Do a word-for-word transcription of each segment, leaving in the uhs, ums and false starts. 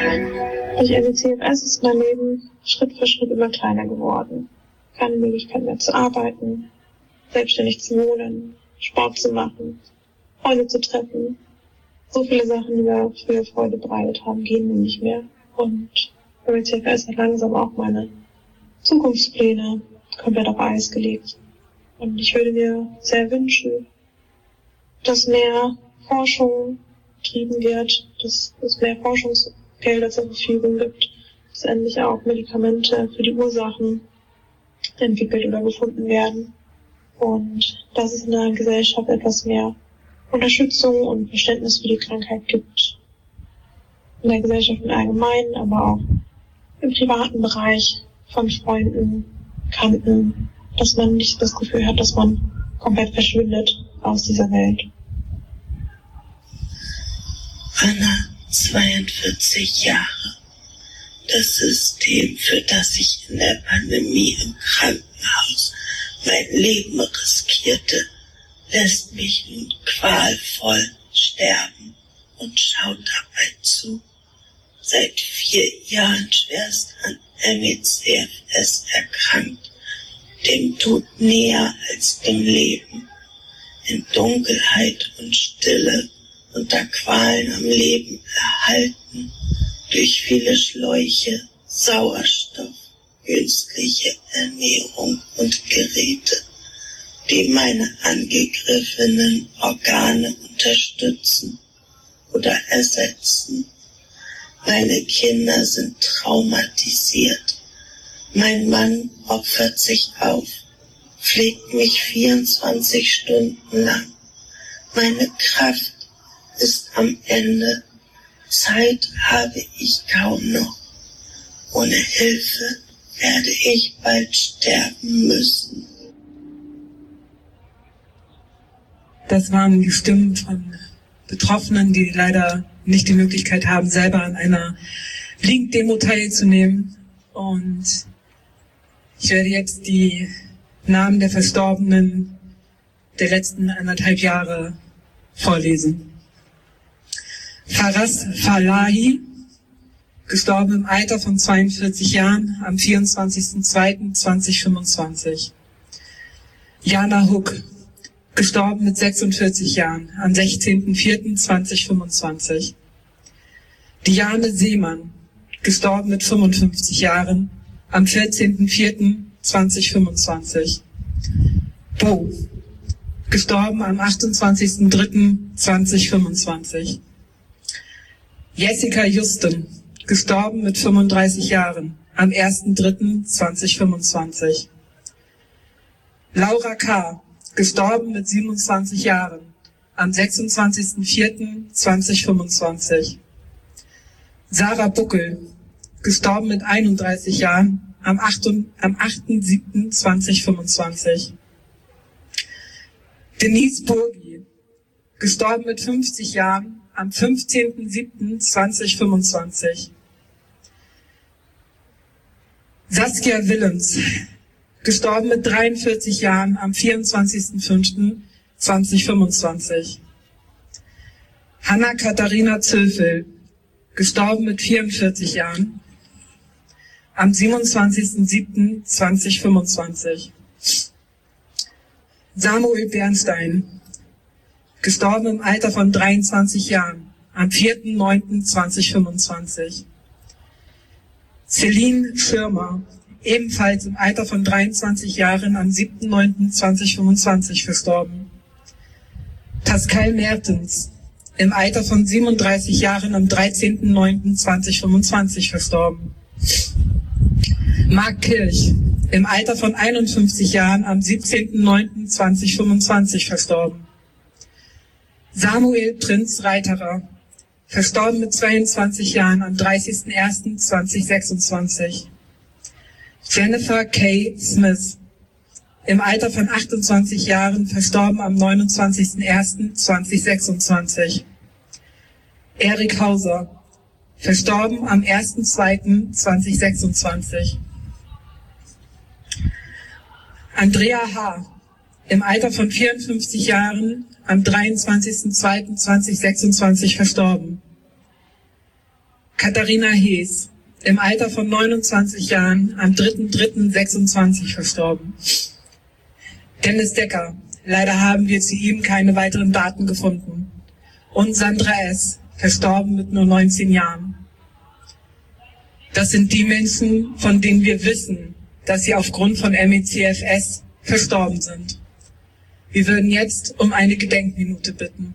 Durch N E C F S ist mein Leben Schritt für Schritt immer kleiner geworden. Keine Möglichkeit mehr zu arbeiten, selbstständig zu wohnen, Sport zu machen, Freunde zu treffen. So viele Sachen, die mir früher Freude bereitet haben, gehen mir nicht mehr. Und N E C F S hat langsam auch meine Zukunftspläne komplett auf Eis gelegt. Und ich würde mir sehr wünschen, dass mehr Forschung betrieben wird, dass es mehr Forschungsgelder zur Verfügung gibt, dass endlich auch Medikamente für die Ursachen entwickelt oder gefunden werden und dass es in der Gesellschaft etwas mehr Unterstützung und Verständnis für die Krankheit gibt. In der Gesellschaft im Allgemeinen, aber auch im privaten Bereich von Freunden, Bekannten, dass man nicht das Gefühl hat, dass man komplett verschwindet aus dieser Welt. Anna, zweiundvierzig Jahre. Das System, für das ich in der Pandemie im Krankenhaus mein Leben riskierte, lässt mich nun qualvoll sterben und schaut dabei zu. Seit vier Jahren schwerst an M E C F S erkrankt, dem Tod näher als dem Leben, in Dunkelheit und Stille, unter Qualen am Leben erhalten, durch viele Schläuche, Sauerstoff, künstliche Ernährung und Geräte, die meine angegriffenen Organe unterstützen oder ersetzen. Meine Kinder sind traumatisiert. Mein Mann opfert sich auf, pflegt mich vierundzwanzig Stunden lang. Meine Kraft ist am Ende. Zeit habe ich kaum noch. Ohne Hilfe werde ich bald sterben müssen. Das waren die Stimmen von Betroffenen, die leider nicht die Möglichkeit haben, selber an einer Link-Demo teilzunehmen. Und ich werde jetzt die Namen der Verstorbenen der letzten anderthalb Jahre vorlesen. Faraz Falahi, gestorben im Alter von zweiundvierzig Jahren am vierundzwanzigsten zweiten zweitausendfünfundzwanzig. Jana Huck, gestorben mit sechsundvierzig Jahren am sechzehnten vierten zweitausendfünfundzwanzig. Diane Seemann, gestorben mit fünfundfünfzig Jahren am vierzehnten vierten zweitausendfünfundzwanzig. Bo, gestorben am achtundzwanzigsten dritten zweitausendfünfundzwanzig. Jessica Justen, gestorben mit fünfunddreißig Jahren am ersten dritten zweitausendfünfundzwanzig. Laura K., gestorben mit siebenundzwanzig Jahren am sechsundzwanzigsten vierten zweitausendfünfundzwanzig. Sarah Buckel, gestorben mit einunddreißig Jahren am achten siebten zweitausendfünfundzwanzig. Denise Burgi, gestorben mit fünfzig Jahren am fünfzehnten siebten zweitausendfünfundzwanzig. Saskia Willems, gestorben mit dreiundvierzig Jahren am vierundzwanzigsten fünften zweitausendfünfundzwanzig. Hanna Katharina Zülfel, gestorben mit vierundvierzig Jahren am siebenundzwanzigsten siebten zweitausendfünfundzwanzig. Samuel Bernstein, gestorben im Alter von dreiundzwanzig Jahren am vierten neunten zweitausendfünfundzwanzig. Celine Schirmer, ebenfalls im Alter von dreiundzwanzig Jahren am siebten neunten zweitausendfünfundzwanzig verstorben. Pascal Mertens, im Alter von siebenunddreißig Jahren am dreizehnten neunten zweitausendfünfundzwanzig verstorben. Marc Kirch, im Alter von einundfünfzig Jahren am siebzehnten neunten zweitausendfünfundzwanzig verstorben. Samuel Prinz Reiterer, verstorben mit zweiundzwanzig Jahren am dreißigsten ersten zweitausendsechsundzwanzig. Jennifer Kay Smith, im Alter von achtundzwanzig Jahren, verstorben am neunundzwanzigsten ersten zweitausendsechsundzwanzig. Erik Hauser, verstorben am ersten zweiten zweitausendsechsundzwanzig. Andrea H., im Alter von vierundfünfzig Jahren, am dreiundzwanzigsten zweiten zweitausendsechsundzwanzig verstorben. Katharina Hees, im Alter von neunundzwanzig Jahren, am dritter dritter sechsundzwanzig verstorben. Dennis Decker, leider haben wir zu ihm keine weiteren Daten gefunden. Und Sandra S., verstorben mit nur neunzehn Jahren. Das sind die Menschen, von denen wir wissen, dass sie aufgrund von M E C F S verstorben sind. Wir würden jetzt um eine Gedenkminute bitten.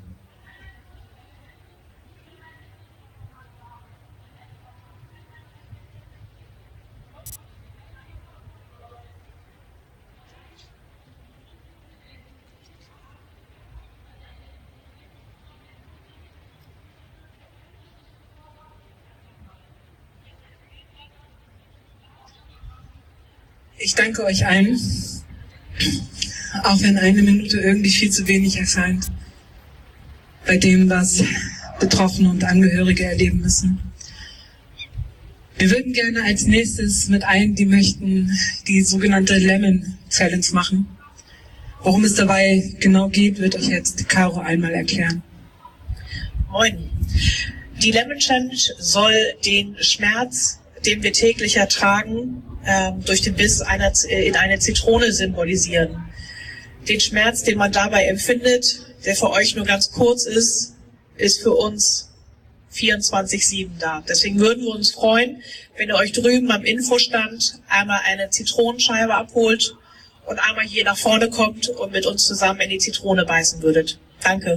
Ich danke euch allen, auch wenn eine Minute irgendwie viel zu wenig erscheint, bei dem, was Betroffene und Angehörige erleben müssen. Wir würden gerne als nächstes mit allen, die möchten, die sogenannte Lemon Challenge machen. Worum es dabei genau geht, wird euch jetzt Caro einmal erklären. Moin. Die Lemon Challenge soll den Schmerz, den wir täglich ertragen, durch den Biss einer, in eine Zitrone symbolisieren. Den Schmerz, den man dabei empfindet, der für euch nur ganz kurz ist, ist für uns vierundzwanzig sieben da. Deswegen würden wir uns freuen, wenn ihr euch drüben am Infostand einmal eine Zitronenscheibe abholt und einmal hier nach vorne kommt und mit uns zusammen in die Zitrone beißen würdet. Danke.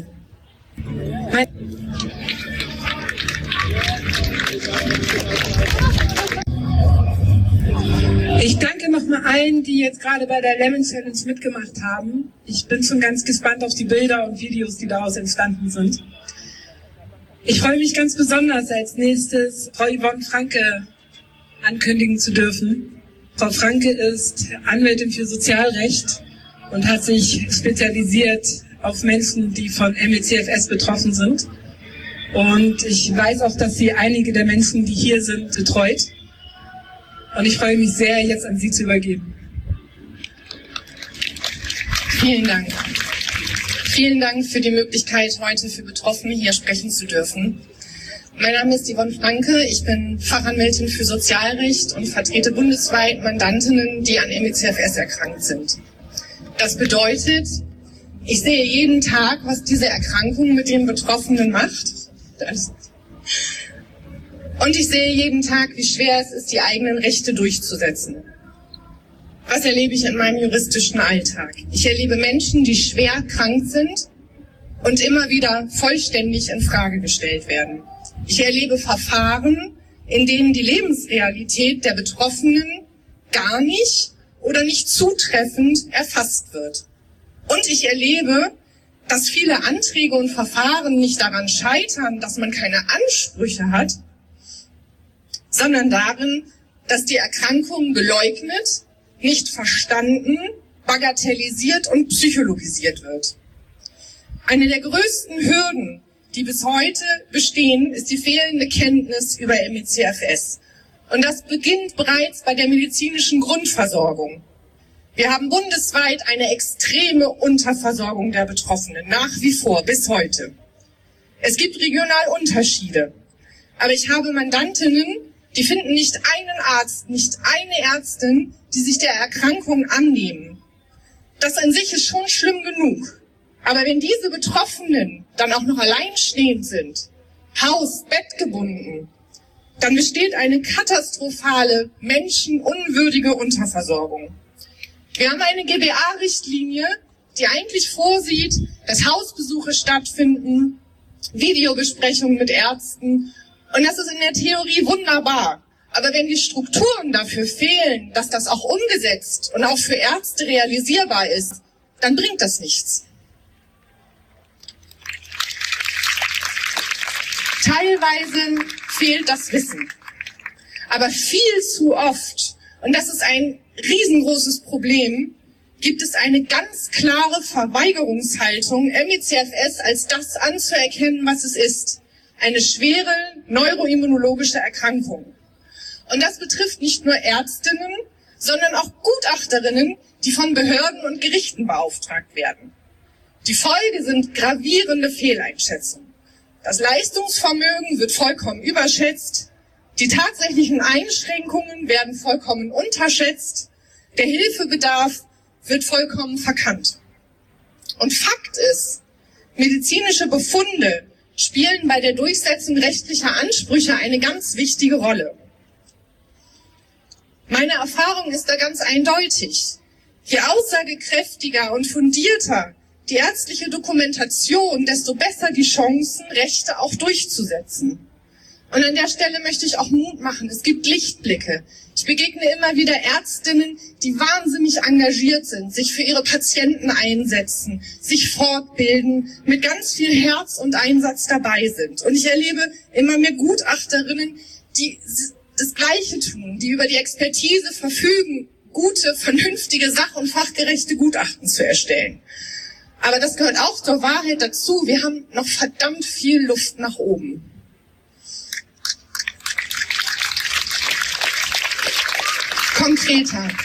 Ich danke nochmal allen, die jetzt gerade bei der Lemon Challenge mitgemacht haben. Ich bin schon ganz gespannt auf die Bilder und Videos, die daraus entstanden sind. Ich freue mich ganz besonders, als nächstes Frau Yvonne Franke ankündigen zu dürfen. Frau Franke ist Anwältin für Sozialrecht und hat sich spezialisiert auf Menschen, die von M E C F S betroffen sind. Und ich weiß auch, dass sie einige der Menschen, die hier sind, betreut. Und ich freue mich sehr, jetzt an Sie zu übergeben. Vielen Dank. Vielen Dank für die Möglichkeit, heute für Betroffene hier sprechen zu dürfen. Mein Name ist Yvonne Franke, ich bin Fachanwältin für Sozialrecht und vertrete bundesweit Mandantinnen, die an M E C F S erkrankt sind. Das bedeutet, ich sehe jeden Tag, was diese Erkrankung mit den Betroffenen macht. Das Und ich sehe jeden Tag, wie schwer es ist, die eigenen Rechte durchzusetzen. Was erlebe ich in meinem juristischen Alltag? Ich erlebe Menschen, die schwer krank sind und immer wieder vollständig in Frage gestellt werden. Ich erlebe Verfahren, in denen die Lebensrealität der Betroffenen gar nicht oder nicht zutreffend erfasst wird. Und ich erlebe, dass viele Anträge und Verfahren nicht daran scheitern, dass man keine Ansprüche hat, sondern darin, dass die Erkrankung geleugnet, nicht verstanden, bagatellisiert und psychologisiert wird. Eine der größten Hürden, die bis heute bestehen, ist die fehlende Kenntnis über M E C F S. Und das beginnt bereits bei der medizinischen Grundversorgung. Wir haben bundesweit eine extreme Unterversorgung der Betroffenen, nach wie vor, bis heute. Es gibt regional Unterschiede. Aber ich habe Mandantinnen, die finden nicht einen Arzt, nicht eine Ärztin, die sich der Erkrankung annehmen. Das an sich ist schon schlimm genug. Aber wenn diese Betroffenen dann auch noch alleinstehend sind, Haus-, Bettgebunden, dann besteht eine katastrophale, menschenunwürdige Unterversorgung. Wir haben eine G B A-Richtlinie, die eigentlich vorsieht, dass Hausbesuche stattfinden, Videobesprechungen mit Ärzten. Und das ist in der Theorie wunderbar. Aber wenn die Strukturen dafür fehlen, dass das auch umgesetzt und auch für Ärzte realisierbar ist, dann bringt das nichts. Teilweise fehlt das Wissen. Aber viel zu oft, und das ist ein riesengroßes Problem, gibt es eine ganz klare Verweigerungshaltung, M E C F S als das anzuerkennen, was es ist. Eine schwere neuroimmunologische Erkrankung. Und das betrifft nicht nur Ärztinnen, sondern auch Gutachterinnen, die von Behörden und Gerichten beauftragt werden. Die Folge sind gravierende Fehleinschätzungen. Das Leistungsvermögen wird vollkommen überschätzt. Die tatsächlichen Einschränkungen werden vollkommen unterschätzt. Der Hilfebedarf wird vollkommen verkannt. Und Fakt ist, medizinische Befunde spielen bei der Durchsetzung rechtlicher Ansprüche eine ganz wichtige Rolle. Meine Erfahrung ist da ganz eindeutig. Je aussagekräftiger und fundierter die ärztliche Dokumentation, desto besser die Chancen, Rechte auch durchzusetzen. Und an der Stelle möchte ich auch Mut machen. Es gibt Lichtblicke. Ich begegne immer wieder Ärztinnen, die wahnsinnig engagiert sind, sich für ihre Patienten einsetzen, sich fortbilden, mit ganz viel Herz und Einsatz dabei sind. Und ich erlebe immer mehr Gutachterinnen, die das Gleiche tun, die über die Expertise verfügen, gute, vernünftige, sach- und fachgerechte Gutachten zu erstellen. Aber das gehört auch zur Wahrheit dazu. Wir haben noch verdammt viel Luft nach oben. Konkreter.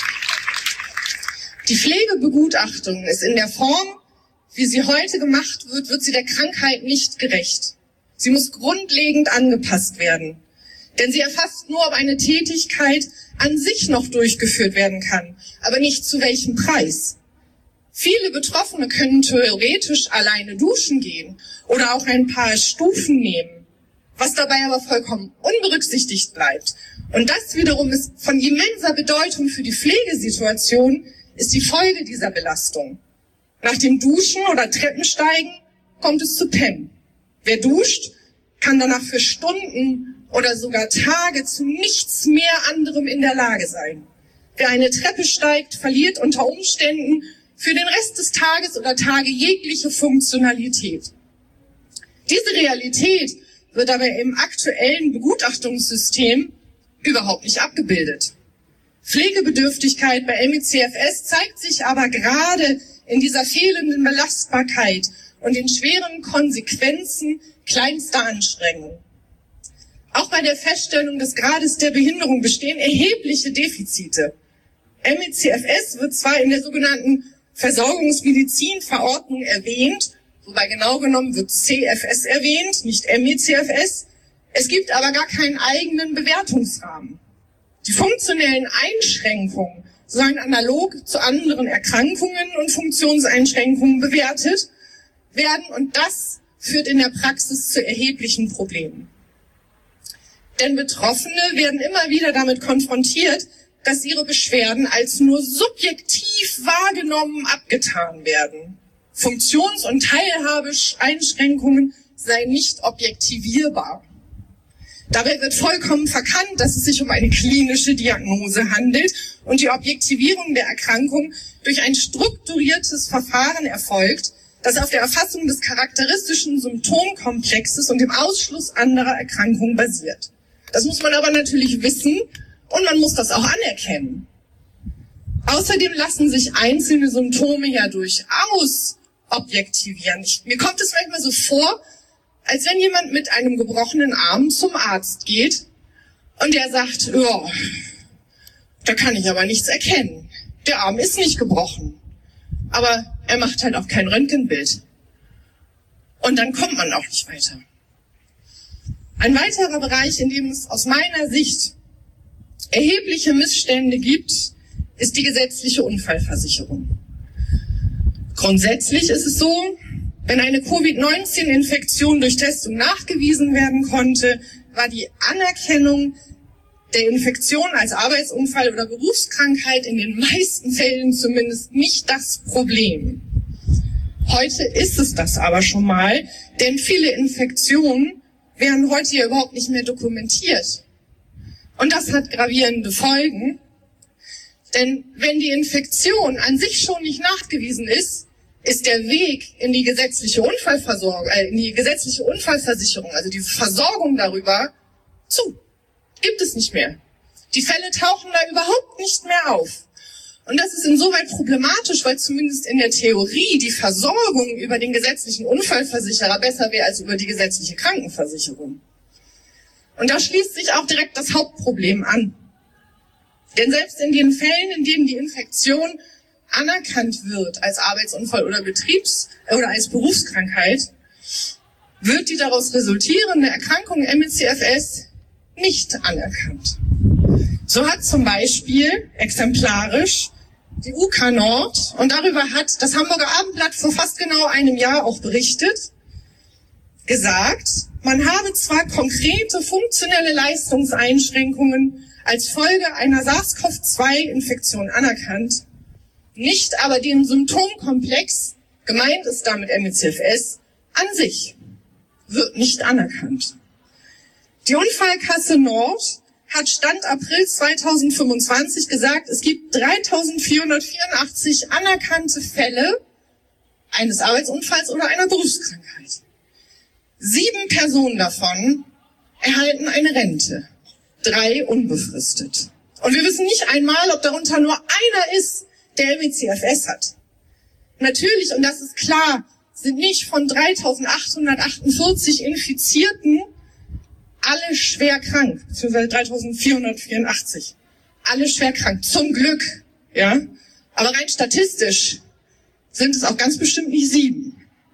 Die Pflegebegutachtung ist in der Form, wie sie heute gemacht wird, wird sie der Krankheit nicht gerecht. Sie muss grundlegend angepasst werden. Denn sie erfasst nur, ob eine Tätigkeit an sich noch durchgeführt werden kann, aber nicht zu welchem Preis. Viele Betroffene können theoretisch alleine duschen gehen oder auch ein paar Stufen nehmen, was dabei aber vollkommen unberücksichtigt bleibt. Und das wiederum ist von immenser Bedeutung für die Pflegesituation, ist die Folge dieser Belastung. Nach dem Duschen oder Treppensteigen kommt es zu Pennen. Wer duscht, kann danach für Stunden oder sogar Tage zu nichts mehr anderem in der Lage sein. Wer eine Treppe steigt, verliert unter Umständen für den Rest des Tages oder Tage jegliche Funktionalität. Diese Realität wird aber im aktuellen Begutachtungssystem überhaupt nicht abgebildet. Pflegebedürftigkeit bei M E C F S zeigt sich aber gerade in dieser fehlenden Belastbarkeit und den schweren Konsequenzen kleinster Anstrengung. Auch bei der Feststellung des Grades der Behinderung bestehen erhebliche Defizite. M E C F S wird zwar in der sogenannten Versorgungsmedizinverordnung erwähnt, wobei genau genommen wird C F S erwähnt, nicht M E C F S. Es gibt aber gar keinen eigenen Bewertungsrahmen. Die funktionellen Einschränkungen sollen analog zu anderen Erkrankungen und Funktionseinschränkungen bewertet werden und das führt in der Praxis zu erheblichen Problemen. Denn Betroffene werden immer wieder damit konfrontiert, dass ihre Beschwerden als nur subjektiv wahrgenommen abgetan werden. Funktions- und Teilhabeeinschränkungen seien nicht objektivierbar. Dabei wird vollkommen verkannt, dass es sich um eine klinische Diagnose handelt und die Objektivierung der Erkrankung durch ein strukturiertes Verfahren erfolgt, das auf der Erfassung des charakteristischen Symptomkomplexes und dem Ausschluss anderer Erkrankungen basiert. Das muss man aber natürlich wissen und man muss das auch anerkennen. Außerdem lassen sich einzelne Symptome ja durchaus objektivieren. Ich, mir kommt es manchmal so vor, als wenn jemand mit einem gebrochenen Arm zum Arzt geht und der sagt, ja, da kann ich aber nichts erkennen. Der Arm ist nicht gebrochen, aber er macht halt auch kein Röntgenbild. Und dann kommt man auch nicht weiter. Ein weiterer Bereich, in dem es aus meiner Sicht erhebliche Missstände gibt, ist die gesetzliche Unfallversicherung. Grundsätzlich ist es so, wenn eine Covid neunzehn Infektion durch Testung nachgewiesen werden konnte, war die Anerkennung der Infektion als Arbeitsunfall oder Berufskrankheit in den meisten Fällen zumindest nicht das Problem. Heute ist es das aber schon mal, denn viele Infektionen werden heute hier überhaupt nicht mehr dokumentiert. Und das hat gravierende Folgen, denn wenn die Infektion an sich schon nicht nachgewiesen ist, ist der Weg in die gesetzliche Unfallversorgung, äh, in die gesetzliche Unfallversicherung, also die Versorgung darüber, zu. Gibt es nicht mehr. Die Fälle tauchen da überhaupt nicht mehr auf. Und das ist insoweit problematisch, weil zumindest in der Theorie die Versorgung über den gesetzlichen Unfallversicherer besser wäre als über die gesetzliche Krankenversicherung. Und da schließt sich auch direkt das Hauptproblem an. Denn selbst in den Fällen, in denen die Infektion anerkannt wird als Arbeitsunfall oder Betriebs- oder als Berufskrankheit, wird die daraus resultierende Erkrankung M E C F S nicht anerkannt. So hat zum Beispiel exemplarisch die U K Nord, und darüber hat das Hamburger Abendblatt vor fast genau einem Jahr auch berichtet, gesagt, man habe zwar konkrete funktionelle Leistungseinschränkungen als Folge einer SARS-C o V zwei Infektion anerkannt, nicht aber den Symptomkomplex, gemeint ist damit M E C F S, an sich, wird nicht anerkannt. Die Unfallkasse Nord hat Stand April zweitausendfünfundzwanzig gesagt, es gibt dreitausendvierhundertvierundachtzig anerkannte Fälle eines Arbeitsunfalls oder einer Berufskrankheit. Sieben Personen davon erhalten eine Rente, drei unbefristet. Und wir wissen nicht einmal, ob darunter nur einer ist, der M E C F S hat. Natürlich, und das ist klar, sind nicht von dreitausendachthundertachtundvierzig Infizierten alle schwer krank, beziehungsweise dreitausendvierhundertvierundachtzig. Alle schwer krank, zum Glück, ja. Aber rein statistisch sind es auch ganz bestimmt nicht sieben.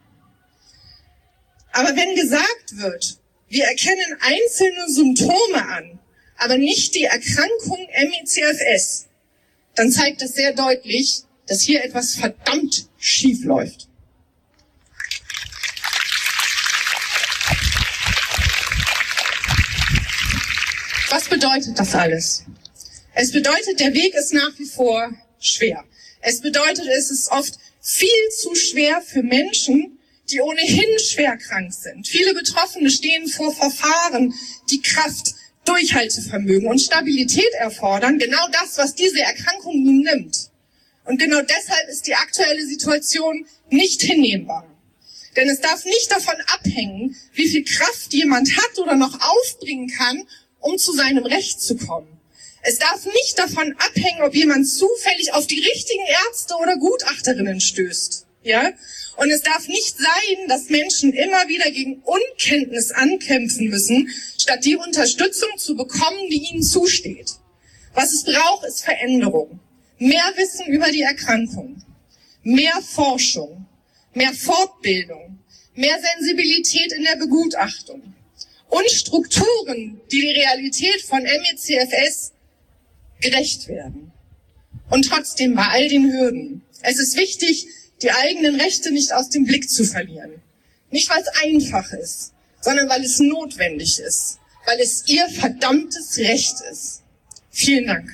Aber wenn gesagt wird, wir erkennen einzelne Symptome an, aber nicht die Erkrankung M E C F S, dann zeigt das sehr deutlich, dass hier etwas verdammt schief läuft. Was bedeutet das alles? Es bedeutet, der Weg ist nach wie vor schwer. Es bedeutet, es ist oft viel zu schwer für Menschen, die ohnehin schwer krank sind. Viele Betroffene stehen vor Verfahren, die Kraft, Durchhaltevermögen und Stabilität erfordern. Genau das, was diese Erkrankung nun nimmt. Und genau deshalb ist die aktuelle Situation nicht hinnehmbar. Denn es darf nicht davon abhängen, wie viel Kraft jemand hat oder noch aufbringen kann, um zu seinem Recht zu kommen. Es darf nicht davon abhängen, ob jemand zufällig auf die richtigen Ärzte oder Gutachterinnen stößt. Ja? Und es darf nicht sein, dass Menschen immer wieder gegen Unkenntnis ankämpfen müssen, statt die Unterstützung zu bekommen, die ihnen zusteht. Was es braucht, ist Veränderung. Mehr Wissen über die Erkrankung, mehr Forschung, mehr Fortbildung, mehr Sensibilität in der Begutachtung und Strukturen, die die Realität von M E C F S gerecht werden. Und trotzdem bei all den Hürden. Es ist wichtig, die eigenen Rechte nicht aus dem Blick zu verlieren. Nicht, weil es einfach ist, sondern weil es notwendig ist. Weil es ihr verdammtes Recht ist. Vielen Dank.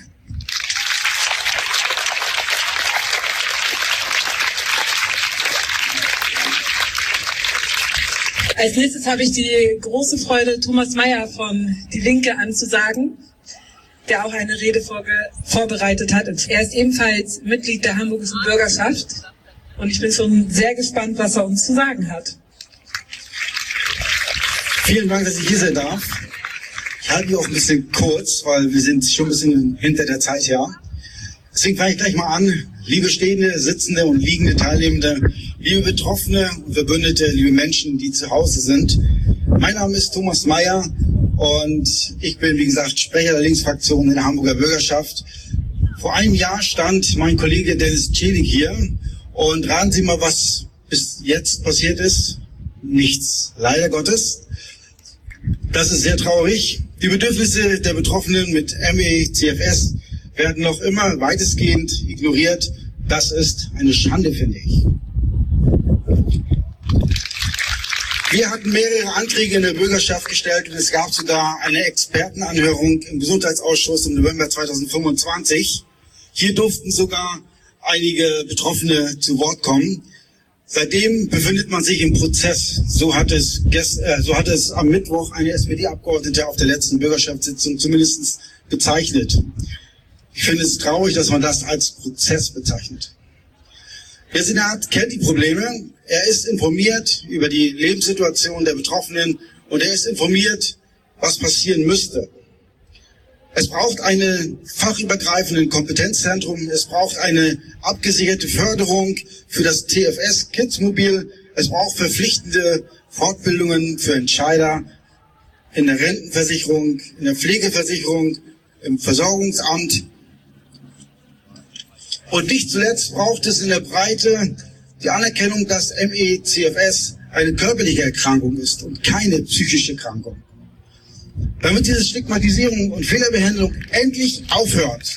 Als nächstes habe ich die große Freude, Thomas Mayer von Die Linke anzusagen, der auch eine Rede vorge- vorbereitet hat. Er ist ebenfalls Mitglied der Hamburgischen Bürgerschaft und ich bin schon sehr gespannt, was er uns zu sagen hat. Vielen Dank, dass ich hier sein darf. Ich halte mich auch ein bisschen kurz, weil wir sind schon ein bisschen hinter der Zeit her. Deswegen fange ich gleich mal an. Liebe stehende, sitzende und liegende Teilnehmende, liebe Betroffene und Verbündete, liebe Menschen, die zu Hause sind. Mein Name ist Thomas Mayer und ich bin, wie gesagt, Sprecher der Linksfraktion in der Hamburger Bürgerschaft. Vor einem Jahr stand mein Kollege Dennis Celik hier und raten Sie mal, was bis jetzt passiert ist. Nichts, leider Gottes. Das ist sehr traurig. Die Bedürfnisse der Betroffenen mit M E C F S werden noch immer weitestgehend ignoriert. Das ist eine Schande, finde ich. Wir hatten mehrere Anträge in der Bürgerschaft gestellt und es gab sogar eine Expertenanhörung im Gesundheitsausschuss im November zweitausendfünfundzwanzig. Hier durften sogar einige Betroffene zu Wort kommen. Seitdem befindet man sich im Prozess. So hat es, gest, äh, so hat es am Mittwoch eine S P D-Abgeordnete auf der letzten Bürgerschaftssitzung zumindest bezeichnet. Ich finde es traurig, dass man das als Prozess bezeichnet. Der Senat kennt die Probleme. Er ist informiert über die Lebenssituation der Betroffenen und er ist informiert, was passieren müsste. Es braucht einen fachübergreifenden Kompetenzzentrum. Es braucht eine abgesicherte Förderung für das T F S-Kids-Mobil. Es braucht verpflichtende Fortbildungen für Entscheider in der Rentenversicherung, in der Pflegeversicherung, im Versorgungsamt. Und nicht zuletzt braucht es in der Breite die Anerkennung, dass M E C F S eine körperliche Erkrankung ist und keine psychische Erkrankung. damit diese Stigmatisierung und Fehlerbehandlung endlich aufhört.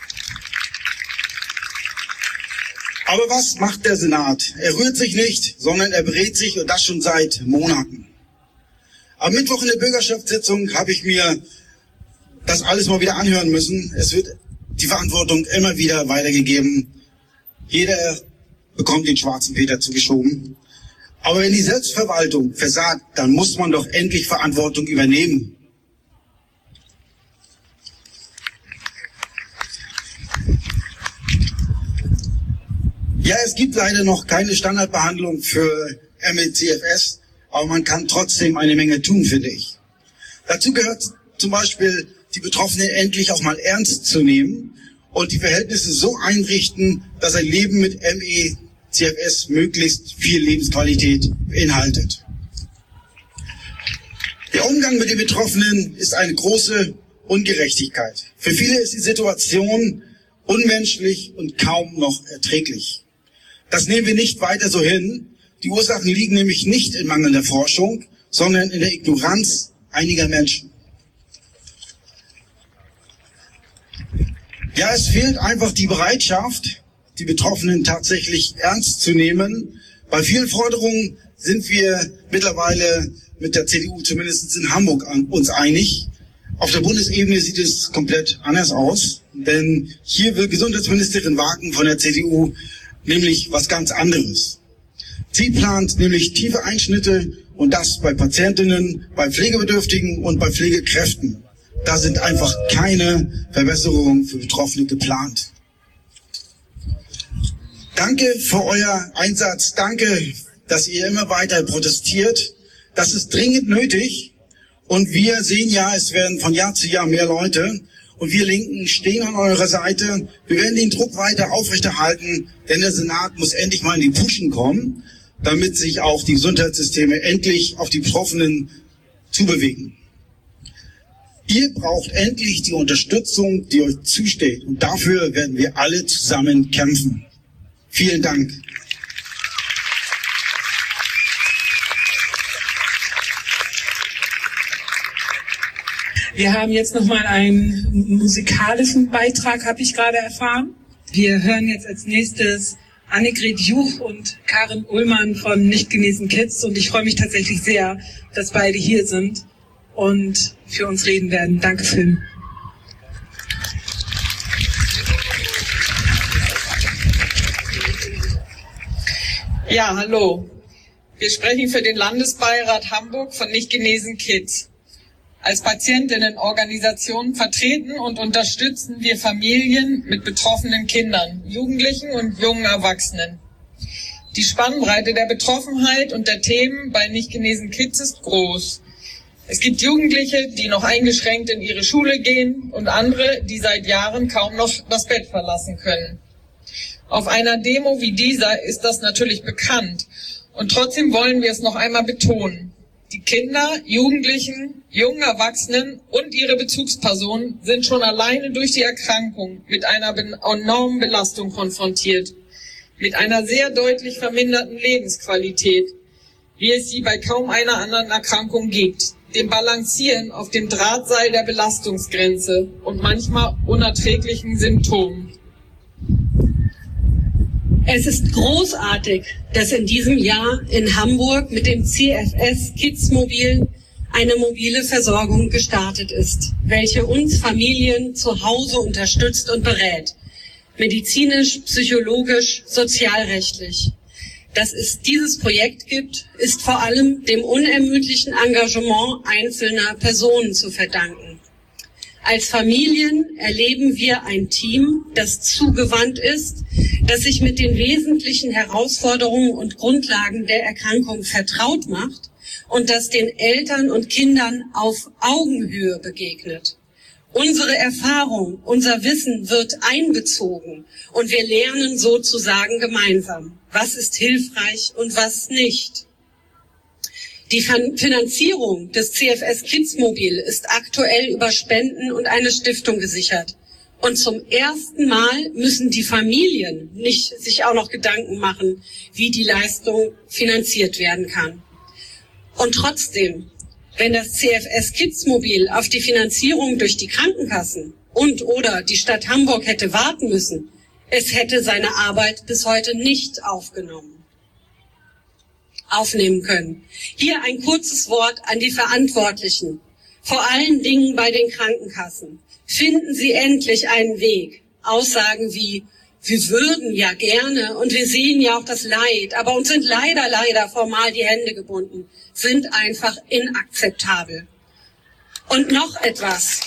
Aber was macht der Senat? Er rührt sich nicht, sondern er berät sich, und das schon seit Monaten. Am Mittwoch in der Bürgerschaftssitzung habe ich mir das alles mal wieder anhören müssen. Es wird die Verantwortung immer wieder weitergegeben. Jeder bekommt den schwarzen Peter zugeschoben. Aber wenn die Selbstverwaltung versagt, dann muss man doch endlich Verantwortung übernehmen. Ja, es gibt leider noch keine Standardbehandlung für M E C F S, aber man kann trotzdem eine Menge tun, finde ich. Dazu gehört zum Beispiel, die Betroffenen endlich auch mal ernst zu nehmen und die Verhältnisse so einrichten, dass ein Leben mit M E C F S möglichst viel Lebensqualität beinhaltet. Der Umgang mit den Betroffenen ist eine große Ungerechtigkeit. Für viele ist die Situation unmenschlich und kaum noch erträglich. Das nehmen wir nicht weiter so hin. Die Ursachen liegen nämlich nicht in mangelnder Forschung, sondern in der Ignoranz einiger Menschen. Ja, es fehlt einfach die Bereitschaft, die Betroffenen tatsächlich ernst zu nehmen. Bei vielen Forderungen sind wir mittlerweile mit der C D U, zumindest in Hamburg, an uns einig. Auf der Bundesebene sieht es komplett anders aus, denn hier will Gesundheitsministerin Wagen von der C D U nämlich was ganz anderes. Sie plant nämlich tiefe Einschnitte, und das bei Patientinnen, bei Pflegebedürftigen und bei Pflegekräften. Da sind einfach keine Verbesserungen für Betroffene geplant. Danke für euer Einsatz. Danke, dass ihr immer weiter protestiert. Das ist dringend nötig. Und wir sehen ja, es werden von Jahr zu Jahr mehr Leute. Und wir Linken stehen an eurer Seite. Wir werden den Druck weiter aufrechterhalten, denn der Senat muss endlich mal in die Puschen kommen, damit sich auch die Gesundheitssysteme endlich auf die Betroffenen zubewegen. Ihr braucht endlich die Unterstützung, die euch zusteht. Und dafür werden wir alle zusammen kämpfen. Vielen Dank. Wir haben jetzt nochmal einen musikalischen Beitrag, habe ich gerade erfahren. Wir hören jetzt als nächstes Annegret Juch und Karin Ullmann von Nicht genesen Kids. Und ich freue mich tatsächlich sehr, dass beide hier sind und für uns reden werden. Dankeschön. Ja, hallo. Wir sprechen für den Landesbeirat Hamburg von Nicht genesen Kids. Als Patientinnenorganisation vertreten und unterstützen wir Familien mit betroffenen Kindern, Jugendlichen und jungen Erwachsenen. Die Spannbreite der Betroffenheit und der Themen bei Nicht genesen Kids ist groß. Es gibt Jugendliche, die noch eingeschränkt in ihre Schule gehen, und andere, die seit Jahren kaum noch das Bett verlassen können. Auf einer Demo wie dieser ist das natürlich bekannt, und trotzdem wollen wir es noch einmal betonen. Die Kinder, Jugendlichen, jungen Erwachsenen und ihre Bezugspersonen sind schon alleine durch die Erkrankung mit einer enormen Belastung konfrontiert, mit einer sehr deutlich verminderten Lebensqualität, wie es sie bei kaum einer anderen Erkrankung gibt, dem Balancieren auf dem Drahtseil der Belastungsgrenze und manchmal unerträglichen Symptomen. Es ist großartig, dass in diesem Jahr in Hamburg mit dem C F S Kids Mobil eine mobile Versorgung gestartet ist, welche uns Familien zu Hause unterstützt und berät. Medizinisch, psychologisch, sozialrechtlich. Dass es dieses Projekt gibt, ist vor allem dem unermüdlichen Engagement einzelner Personen zu verdanken. Als Familien erleben wir ein Team, das zugewandt ist, das sich mit den wesentlichen Herausforderungen und Grundlagen der Erkrankung vertraut macht und das den Eltern und Kindern auf Augenhöhe begegnet. Unsere Erfahrung, unser Wissen wird einbezogen und wir lernen sozusagen gemeinsam, was ist hilfreich und was nicht. Die Finanzierung des C F S Kids Mobil ist aktuell über Spenden und eine Stiftung gesichert. Und zum ersten Mal müssen die Familien nicht sich auch noch Gedanken machen, wie die Leistung finanziert werden kann. Und trotzdem, Wenn das C F S-Kids-Mobil auf die Finanzierung durch die Krankenkassen und oder die Stadt Hamburg hätte warten müssen, es hätte seine Arbeit bis heute nicht aufgenommen, aufnehmen können. Hier ein kurzes Wort an die Verantwortlichen, vor allen Dingen bei den Krankenkassen. Finden Sie endlich einen Weg. Aussagen wie, wir würden ja gerne und wir sehen ja auch das Leid, aber uns sind leider, leider formal die Hände gebunden, sind einfach inakzeptabel. Und noch etwas.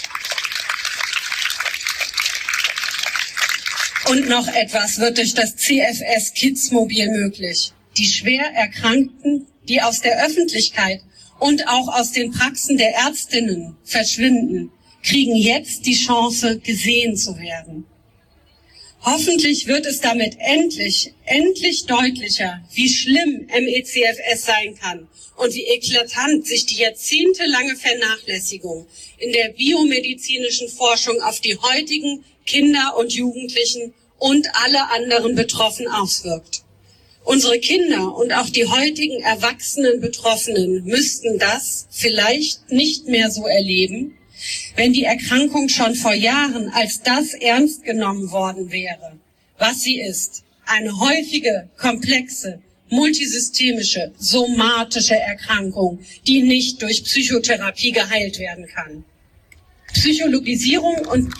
Und noch etwas wird durch das C F S-Kids-Mobil möglich. Die schwer Erkrankten, die aus der Öffentlichkeit und auch aus den Praxen der Ärztinnen verschwinden, kriegen jetzt die Chance, gesehen zu werden. Hoffentlich wird es damit endlich, endlich deutlicher, wie schlimm M E C F S sein kann und wie eklatant sich die jahrzehntelange Vernachlässigung in der biomedizinischen Forschung auf die heutigen Kinder und Jugendlichen und alle anderen Betroffenen auswirkt. Unsere Kinder und auch die heutigen erwachsenen Betroffenen müssten das vielleicht nicht mehr so erleben, wenn die Erkrankung schon vor Jahren als das ernst genommen worden wäre, was sie ist. Eine häufige, komplexe, multisystemische, somatische Erkrankung, die nicht durch Psychotherapie geheilt werden kann. Psychologisierung und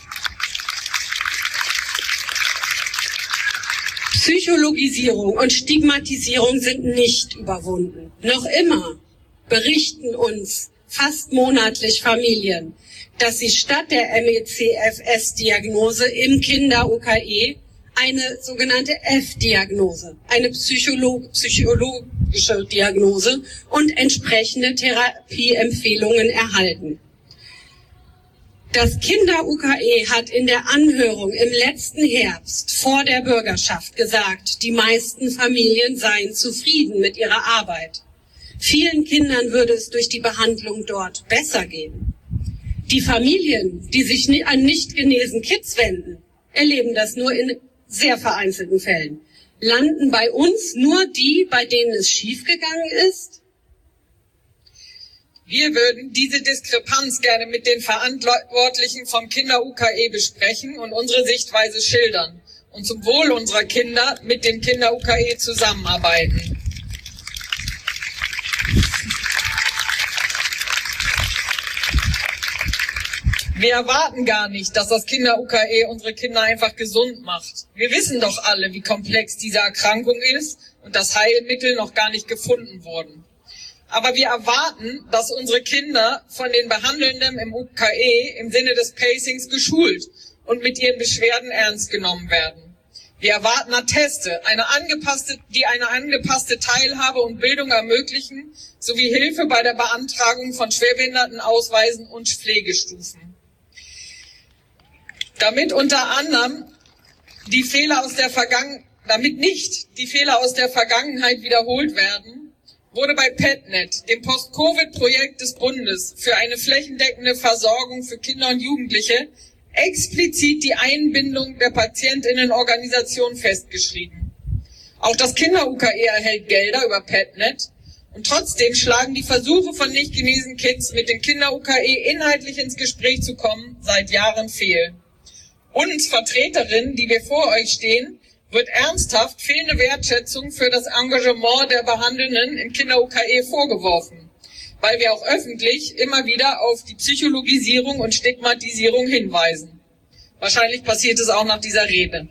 Psychologisierung und Stigmatisierung sind nicht überwunden. Noch immer berichten uns fast monatlich Familien, dass sie statt der M E C F S-Diagnose im Kinder-U K E eine sogenannte F-Diagnose, eine Psycholo- psychologische Diagnose und entsprechende Therapieempfehlungen erhalten. Das Kinder-U K E hat in der Anhörung im letzten Herbst vor der Bürgerschaft gesagt, die meisten Familien seien zufrieden mit ihrer Arbeit. Vielen Kindern würde es durch die Behandlung dort besser gehen. Die Familien, die sich an nicht genesen Kids wenden, erleben das nur in sehr vereinzelten Fällen. Landen bei uns nur die, bei denen es schiefgegangen ist? Wir würden diese Diskrepanz gerne mit den Verantwortlichen vom Kinder-U K E besprechen und unsere Sichtweise schildern und zum Wohl unserer Kinder mit dem Kinder-U K E zusammenarbeiten. Wir erwarten gar nicht, dass das Kinder-U K E unsere Kinder einfach gesund macht. Wir wissen doch alle, wie komplex diese Erkrankung ist und dass Heilmittel noch gar nicht gefunden wurden. Aber wir erwarten, dass unsere Kinder von den Behandelnden im U K E im Sinne des Pacings geschult und mit ihren Beschwerden ernst genommen werden. Wir erwarten Atteste, eine angepasste, die eine angepasste Teilhabe und Bildung ermöglichen, sowie Hilfe bei der Beantragung von Schwerbehindertenausweisen und Pflegestufen. Damit unter anderem die Fehler aus der Vergangenheit, damit nicht die Fehler aus der Vergangenheit wiederholt werden, wurde bei PetNet, dem Post-Covid-Projekt des Bundes für eine flächendeckende Versorgung für Kinder und Jugendliche, explizit die Einbindung der PatientInnenorganisation festgeschrieben. Auch das Kinder-U K E erhält Gelder über PetNet und trotzdem schlagen die Versuche von nicht genesen Kids mit dem Kinder-U K E inhaltlich ins Gespräch zu kommen seit Jahren fehl. Uns Vertreterinnen, die wir vor euch stehen, wird ernsthaft fehlende Wertschätzung für das Engagement der Behandelnden im Kinder-U K E vorgeworfen, weil wir auch öffentlich immer wieder auf die Psychologisierung und Stigmatisierung hinweisen. Wahrscheinlich passiert es auch nach dieser Rede.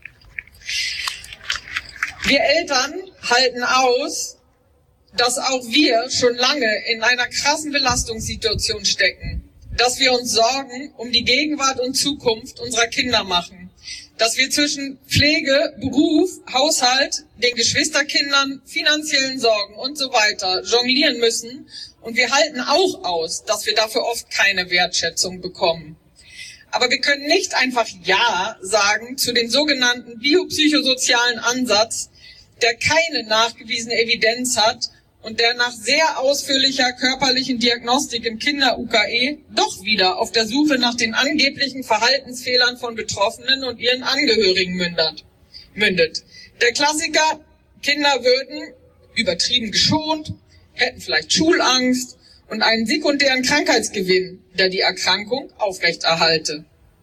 Wir Eltern halten aus, dass auch wir schon lange in einer krassen Belastungssituation stecken, dass wir uns Sorgen um die Gegenwart und Zukunft unserer Kinder machen, dass wir zwischen Pflege, Beruf, Haushalt, den Geschwisterkindern, finanziellen Sorgen und so weiter jonglieren müssen. Und wir halten auch aus, dass wir dafür oft keine Wertschätzung bekommen. Aber wir können nicht einfach Ja sagen zu dem sogenannten biopsychosozialen Ansatz, der keine nachgewiesene Evidenz hat und der nach sehr ausführlicher körperlichen Diagnostik im Kinder-U K E doch wieder auf der Suche nach den angeblichen Verhaltensfehlern von Betroffenen und ihren Angehörigen mündet. Der Klassiker, Kinder würden übertrieben geschont, hätten vielleicht Schulangst und einen sekundären Krankheitsgewinn, der die Erkrankung aufrechterhalte.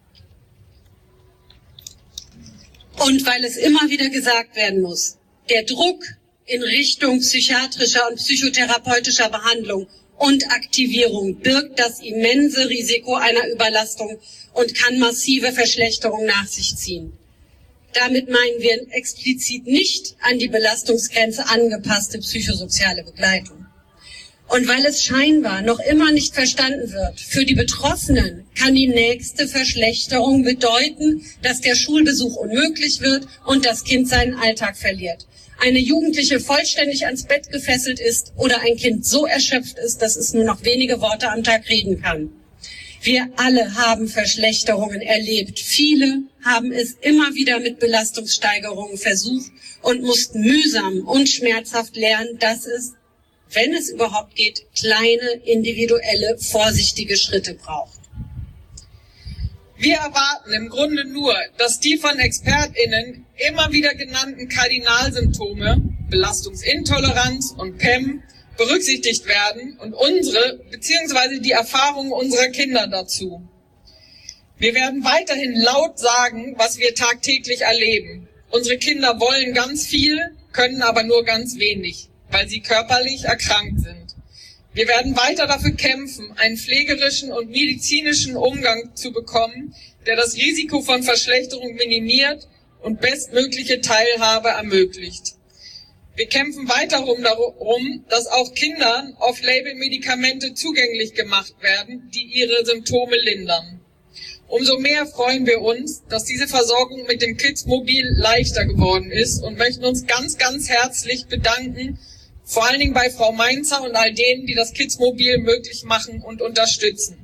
Und weil es immer wieder gesagt werden muss, der Druck in Richtung psychiatrischer und psychotherapeutischer Behandlung und Aktivierung birgt das immense Risiko einer Überlastung und kann massive Verschlechterung nach sich ziehen. Damit meinen wir explizit nicht an die Belastungsgrenze angepasste psychosoziale Begleitung. Und weil es scheinbar noch immer nicht verstanden wird, für die Betroffenen kann die nächste Verschlechterung bedeuten, dass der Schulbesuch unmöglich wird und das Kind seinen Alltag verliert. Eine Jugendliche vollständig ans Bett gefesselt ist oder ein Kind so erschöpft ist, dass es nur noch wenige Worte am Tag reden kann. Wir alle haben Verschlechterungen erlebt. Viele haben es immer wieder mit Belastungssteigerungen versucht und mussten mühsam und schmerzhaft lernen, dass es, wenn es überhaupt geht, kleine, individuelle, vorsichtige Schritte braucht. Wir erwarten im Grunde nur, dass die von ExpertInnen immer wieder genannten Kardinalsymptome, Belastungsintoleranz und P E M, berücksichtigt werden und unsere bzw. die Erfahrungen unserer Kinder dazu. Wir werden weiterhin laut sagen, was wir tagtäglich erleben. Unsere Kinder wollen ganz viel, können aber nur ganz wenig, weil sie körperlich erkrankt sind. Wir werden weiter dafür kämpfen, einen pflegerischen und medizinischen Umgang zu bekommen, der das Risiko von Verschlechterung minimiert und bestmögliche Teilhabe ermöglicht. Wir kämpfen weiter darum, dass auch Kindern Off-Label-Medikamente zugänglich gemacht werden, die ihre Symptome lindern. Umso mehr freuen wir uns, dass diese Versorgung mit dem Kids-Mobil leichter geworden ist und möchten uns ganz, ganz herzlich bedanken, vor allen Dingen bei Frau Mainzer und all denen, die das Kids-Mobil möglich machen und unterstützen.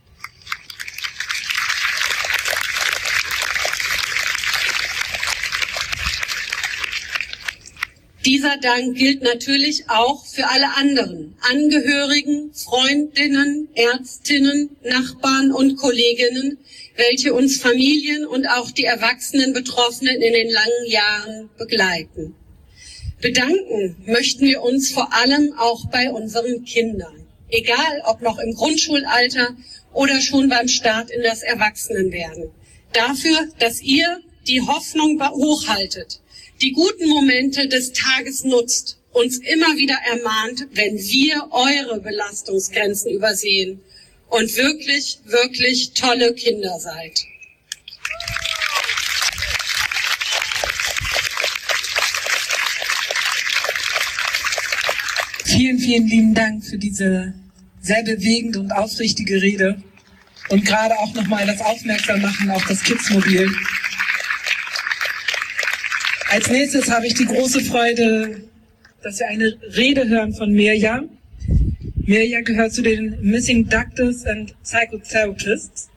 Dieser Dank gilt natürlich auch für alle anderen Angehörigen, Freundinnen, Ärztinnen, Nachbarn und Kolleginnen, welche uns Familien und auch die erwachsenen Betroffenen in den langen Jahren begleiten. Bedanken möchten wir uns vor allem auch bei unseren Kindern, egal ob noch im Grundschulalter oder schon beim Start in das Erwachsenenwerden, dafür, dass ihr die Hoffnung hochhaltet, die guten Momente des Tages nutzt, uns immer wieder ermahnt, wenn wir eure Belastungsgrenzen übersehen und wirklich, wirklich tolle Kinder seid. Vielen, vielen lieben Dank für diese sehr bewegende und aufrichtige Rede und gerade auch nochmal das Aufmerksammachen auf das Kids-Mobil. Als nächstes habe ich die große Freude, dass wir eine Rede hören von Mirja. Mirja gehört zu den Missing Doctors and Psychotherapists.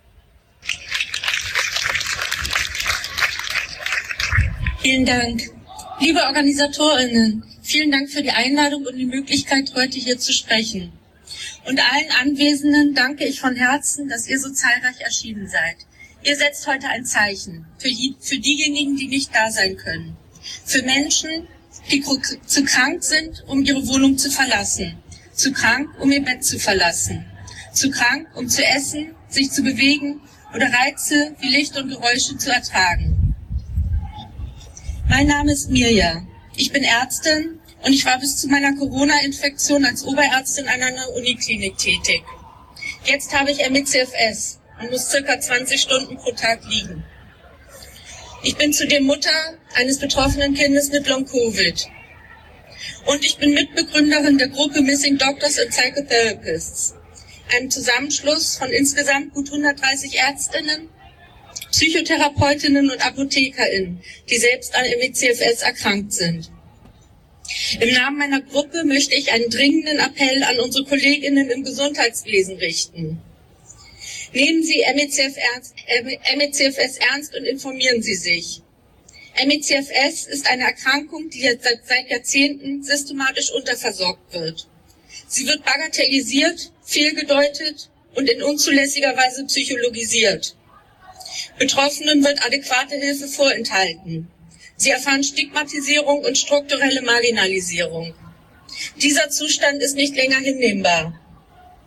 Vielen Dank. Liebe OrganisatorInnen, vielen Dank für die Einladung und die Möglichkeit, heute hier zu sprechen. Und allen Anwesenden danke ich von Herzen, dass ihr so zahlreich erschienen seid. Ihr setzt heute ein Zeichen für, die, für diejenigen, die nicht da sein können. Für Menschen, die zu krank sind, um ihre Wohnung zu verlassen. Zu krank, um ihr Bett zu verlassen. Zu krank, um zu essen, sich zu bewegen oder Reize wie Licht und Geräusche zu ertragen. Mein Name ist Mirja. Ich bin Ärztin und ich war bis zu meiner Corona-Infektion als Oberärztin an einer Uniklinik tätig. Jetzt habe ich M E C F S und muss circa zwanzig Stunden pro Tag liegen. Ich bin zudem Mutter eines betroffenen Kindes mit Long-Covid. Und ich bin Mitbegründerin der Gruppe Missing Doctors and Psychotherapists, einem Zusammenschluss von insgesamt gut hundertdreißig Ärztinnen, Psychotherapeutinnen und ApothekerInnen, die selbst an M E C F S erkrankt sind. Im Namen meiner Gruppe möchte ich einen dringenden Appell an unsere KollegInnen im Gesundheitswesen richten. Nehmen Sie M E C F S ernst und informieren Sie sich. M E C F S ist eine Erkrankung, die jetzt seit Jahrzehnten systematisch unterversorgt wird. Sie wird bagatellisiert, fehlgedeutet und in unzulässiger Weise psychologisiert. Betroffenen wird adäquate Hilfe vorenthalten. Sie erfahren Stigmatisierung und strukturelle Marginalisierung. Dieser Zustand ist nicht länger hinnehmbar.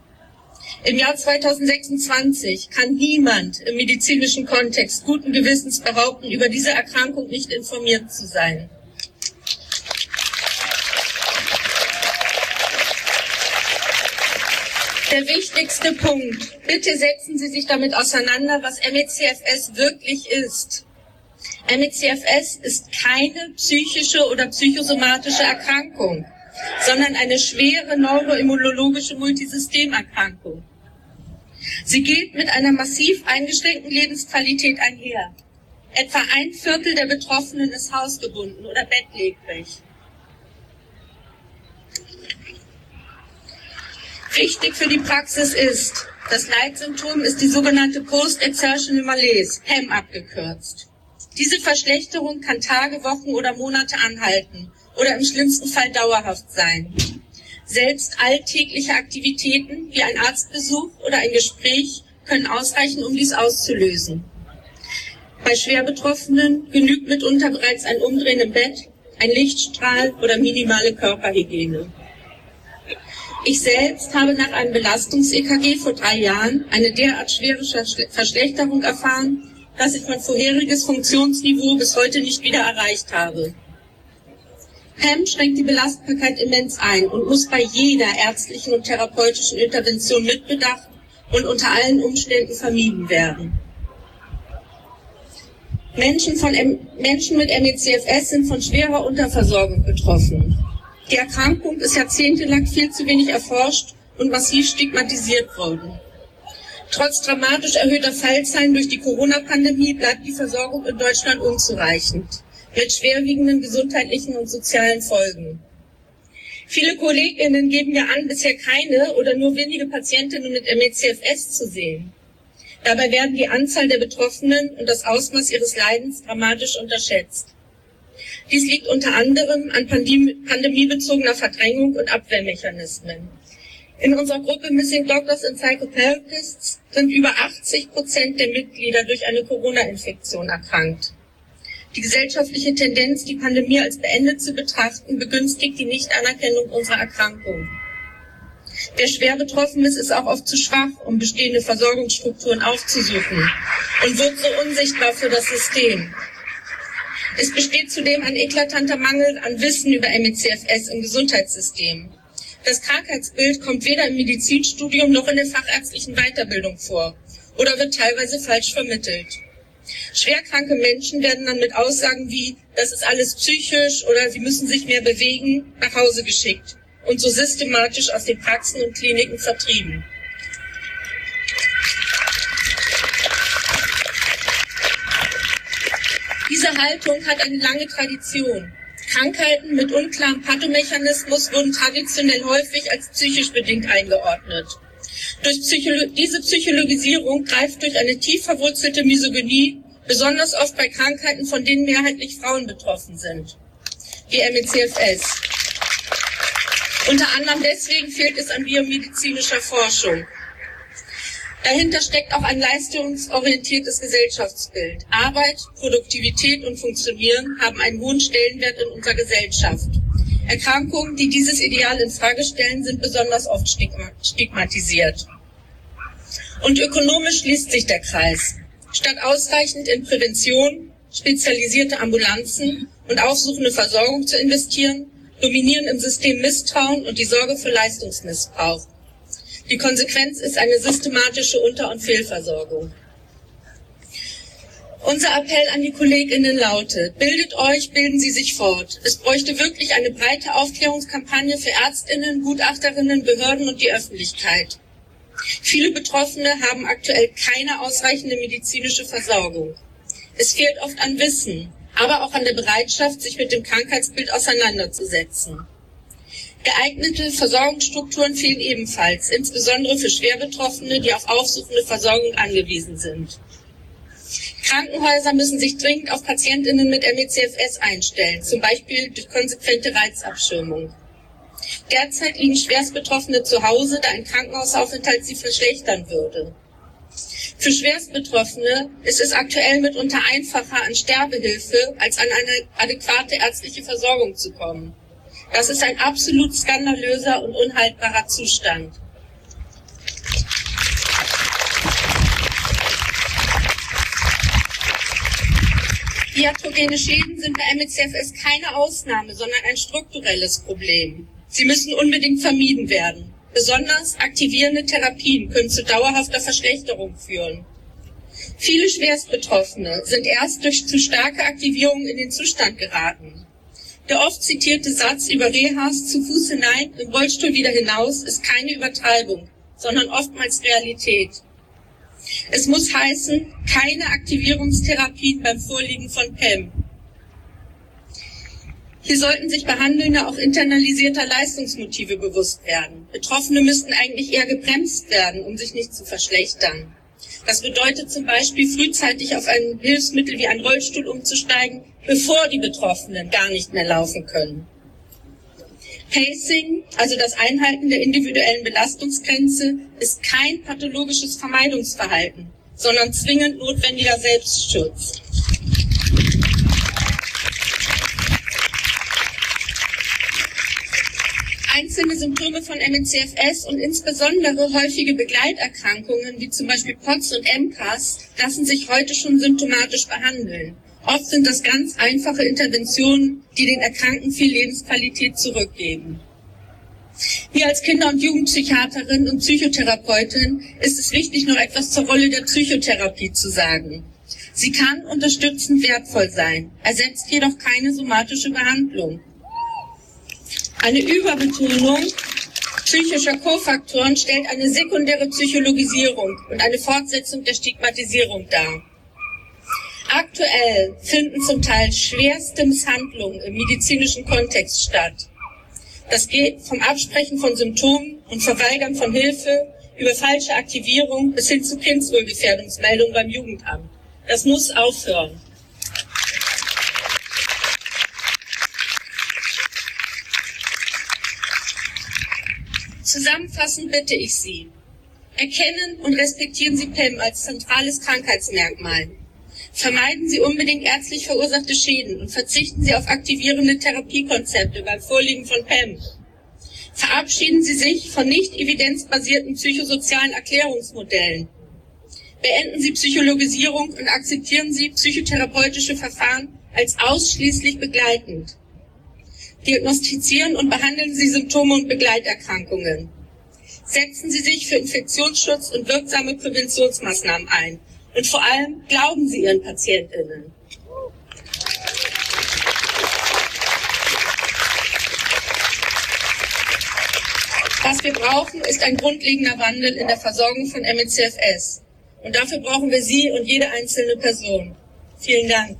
Im Jahr zweitausendsechsundzwanzig kann niemand im medizinischen Kontext guten Gewissens behaupten, über diese Erkrankung nicht informiert zu sein. Der wichtigste Punkt: Bitte setzen Sie sich damit auseinander, was M E C F S wirklich ist. M E C F S ist keine psychische oder psychosomatische Erkrankung, sondern eine schwere neuroimmunologische Multisystemerkrankung. Sie geht mit einer massiv eingeschränkten Lebensqualität einher. Etwa ein Viertel der Betroffenen ist hausgebunden oder bettlägerig. Wichtig für die Praxis ist, das Leitsymptom ist die sogenannte Post-Exertional Malaise, P E M abgekürzt. Diese Verschlechterung kann Tage, Wochen oder Monate anhalten oder im schlimmsten Fall dauerhaft sein. Selbst alltägliche Aktivitäten wie ein Arztbesuch oder ein Gespräch können ausreichen, um dies auszulösen. Bei Schwerbetroffenen genügt mitunter bereits ein Umdrehen im Bett, ein Lichtstrahl oder minimale Körperhygiene. Ich selbst habe nach einem Belastungs-E K G vor drei Jahren eine derart schwere Verschlechterung erfahren, dass ich mein vorheriges Funktionsniveau bis heute nicht wieder erreicht habe. P E M schränkt die Belastbarkeit immens ein und muss bei jeder ärztlichen und therapeutischen Intervention mitbedacht und unter allen Umständen vermieden werden. Menschen, von M Menschen mit M E C F S sind von schwerer Unterversorgung betroffen. Die Erkrankung ist jahrzehntelang viel zu wenig erforscht und massiv stigmatisiert worden. Trotz dramatisch erhöhter Fallzahlen durch die Corona-Pandemie bleibt die Versorgung in Deutschland unzureichend, mit schwerwiegenden gesundheitlichen und sozialen Folgen. Viele KollegInnen geben ja an, bisher keine oder nur wenige Patientinnen mit M E C F S zu sehen. Dabei werden die Anzahl der Betroffenen und das Ausmaß ihres Leidens dramatisch unterschätzt. Dies liegt unter anderem an pandemie pandemiebezogener Verdrängung und Abwehrmechanismen. In unserer Gruppe Missing Doctors and Psychotherapists sind über achtzig Prozent der Mitglieder durch eine Corona-Infektion erkrankt. Die gesellschaftliche Tendenz, die Pandemie als beendet zu betrachten, begünstigt die Nichtanerkennung unserer Erkrankung. Wer schwer betroffen ist, ist auch oft zu schwach, um bestehende Versorgungsstrukturen aufzusuchen und wird so unsichtbar für das System. Es besteht zudem ein eklatanter Mangel an Wissen über M E C F S im Gesundheitssystem. Das Krankheitsbild kommt weder im Medizinstudium noch in der fachärztlichen Weiterbildung vor oder wird teilweise falsch vermittelt. Schwerkranke Menschen werden dann mit Aussagen wie, das ist alles psychisch oder sie müssen sich mehr bewegen, nach Hause geschickt und so systematisch aus den Praxen und Kliniken vertrieben. Diese Haltung hat eine lange Tradition. Krankheiten mit unklarem Pathomechanismus wurden traditionell häufig als psychisch bedingt eingeordnet. Durch Psycholo- diese Psychologisierung greift durch eine tief verwurzelte Misogynie, besonders oft bei Krankheiten, von denen mehrheitlich Frauen betroffen sind, wie M E C F S. Unter anderem deswegen fehlt es an biomedizinischer Forschung. Dahinter steckt auch ein leistungsorientiertes Gesellschaftsbild. Arbeit, Produktivität und Funktionieren haben einen hohen Stellenwert in unserer Gesellschaft. Erkrankungen, die dieses Ideal in Frage stellen, sind besonders oft stigmatisiert. Und ökonomisch schließt sich der Kreis. Statt ausreichend in Prävention, spezialisierte Ambulanzen und aufsuchende Versorgung zu investieren, dominieren im System Misstrauen und die Sorge für Leistungsmissbrauch. Die Konsequenz ist eine systematische Unter- und Fehlversorgung. Unser Appell an die KollegInnen lautet: Bildet euch, bilden Sie sich fort. Es bräuchte wirklich eine breite Aufklärungskampagne für ÄrztInnen, Gutachterinnen, Behörden und die Öffentlichkeit. Viele Betroffene haben aktuell keine ausreichende medizinische Versorgung. Es fehlt oft an Wissen, aber auch an der Bereitschaft, sich mit dem Krankheitsbild auseinanderzusetzen. Geeignete Versorgungsstrukturen fehlen ebenfalls, insbesondere für Schwerbetroffene, die auf aufsuchende Versorgung angewiesen sind. Krankenhäuser müssen sich dringend auf PatientInnen mit M E C F S einstellen, zum Beispiel durch konsequente Reizabschirmung. Derzeit liegen Schwerstbetroffene zu Hause, da ein Krankenhausaufenthalt sie verschlechtern würde. Für Schwerstbetroffene ist es aktuell mitunter einfacher, an Sterbehilfe als an eine adäquate ärztliche Versorgung zu kommen. Das ist ein absolut skandalöser und unhaltbarer Zustand. Iatrogene Schäden sind bei M E C F S keine Ausnahme, sondern ein strukturelles Problem. Sie müssen unbedingt vermieden werden. Besonders aktivierende Therapien können zu dauerhafter Verschlechterung führen. Viele Schwerstbetroffene sind erst durch zu starke Aktivierung in den Zustand geraten. Der oft zitierte Satz über Rehas zu Fuß hinein, im Rollstuhl wieder hinaus ist keine Übertreibung, sondern oftmals Realität. Es muss heißen, keine Aktivierungstherapien beim Vorliegen von P E M. Hier sollten sich Behandelnde auch internalisierter Leistungsmotive bewusst werden. Betroffene müssten eigentlich eher gebremst werden, um sich nicht zu verschlechtern. Das bedeutet zum Beispiel, frühzeitig auf ein Hilfsmittel wie ein Rollstuhl umzusteigen, bevor die Betroffenen gar nicht mehr laufen können. Pacing, also das Einhalten der individuellen Belastungsgrenze, ist kein pathologisches Vermeidungsverhalten, sondern zwingend notwendiger Selbstschutz. Einzelne Symptome von M E C F S und insbesondere häufige Begleiterkrankungen wie zum Beispiel P O T S und M C A S lassen sich heute schon symptomatisch behandeln. Oft sind das ganz einfache Interventionen, die den Erkrankten viel Lebensqualität zurückgeben. Mir als Kinder- und Jugendpsychiaterin und Psychotherapeutin ist es wichtig, noch etwas zur Rolle der Psychotherapie zu sagen. Sie kann unterstützend wertvoll sein, ersetzt jedoch keine somatische Behandlung. Eine Überbetonung psychischer Kofaktoren stellt eine sekundäre Psychologisierung und eine Fortsetzung der Stigmatisierung dar. Aktuell finden zum Teil schwerste Misshandlungen im medizinischen Kontext statt. Das geht vom Absprechen von Symptomen und Verweigern von Hilfe über falsche Aktivierung bis hin zu Kindeswohlgefährdungsmeldung beim Jugendamt. Das muss aufhören. Zusammenfassend bitte ich Sie: Erkennen und respektieren Sie P E M als zentrales Krankheitsmerkmal. Vermeiden Sie unbedingt ärztlich verursachte Schäden und verzichten Sie auf aktivierende Therapiekonzepte beim Vorliegen von P E M. Verabschieden Sie sich von nicht evidenzbasierten psychosozialen Erklärungsmodellen. Beenden Sie Psychologisierung und akzeptieren Sie psychotherapeutische Verfahren als ausschließlich begleitend. Diagnostizieren und behandeln Sie Symptome und Begleiterkrankungen. Setzen Sie sich für Infektionsschutz und wirksame Präventionsmaßnahmen ein. Und vor allem glauben Sie Ihren PatientInnen. Was wir brauchen, ist ein grundlegender Wandel in der Versorgung von M E C F S. Und dafür brauchen wir Sie und jede einzelne Person. Vielen Dank.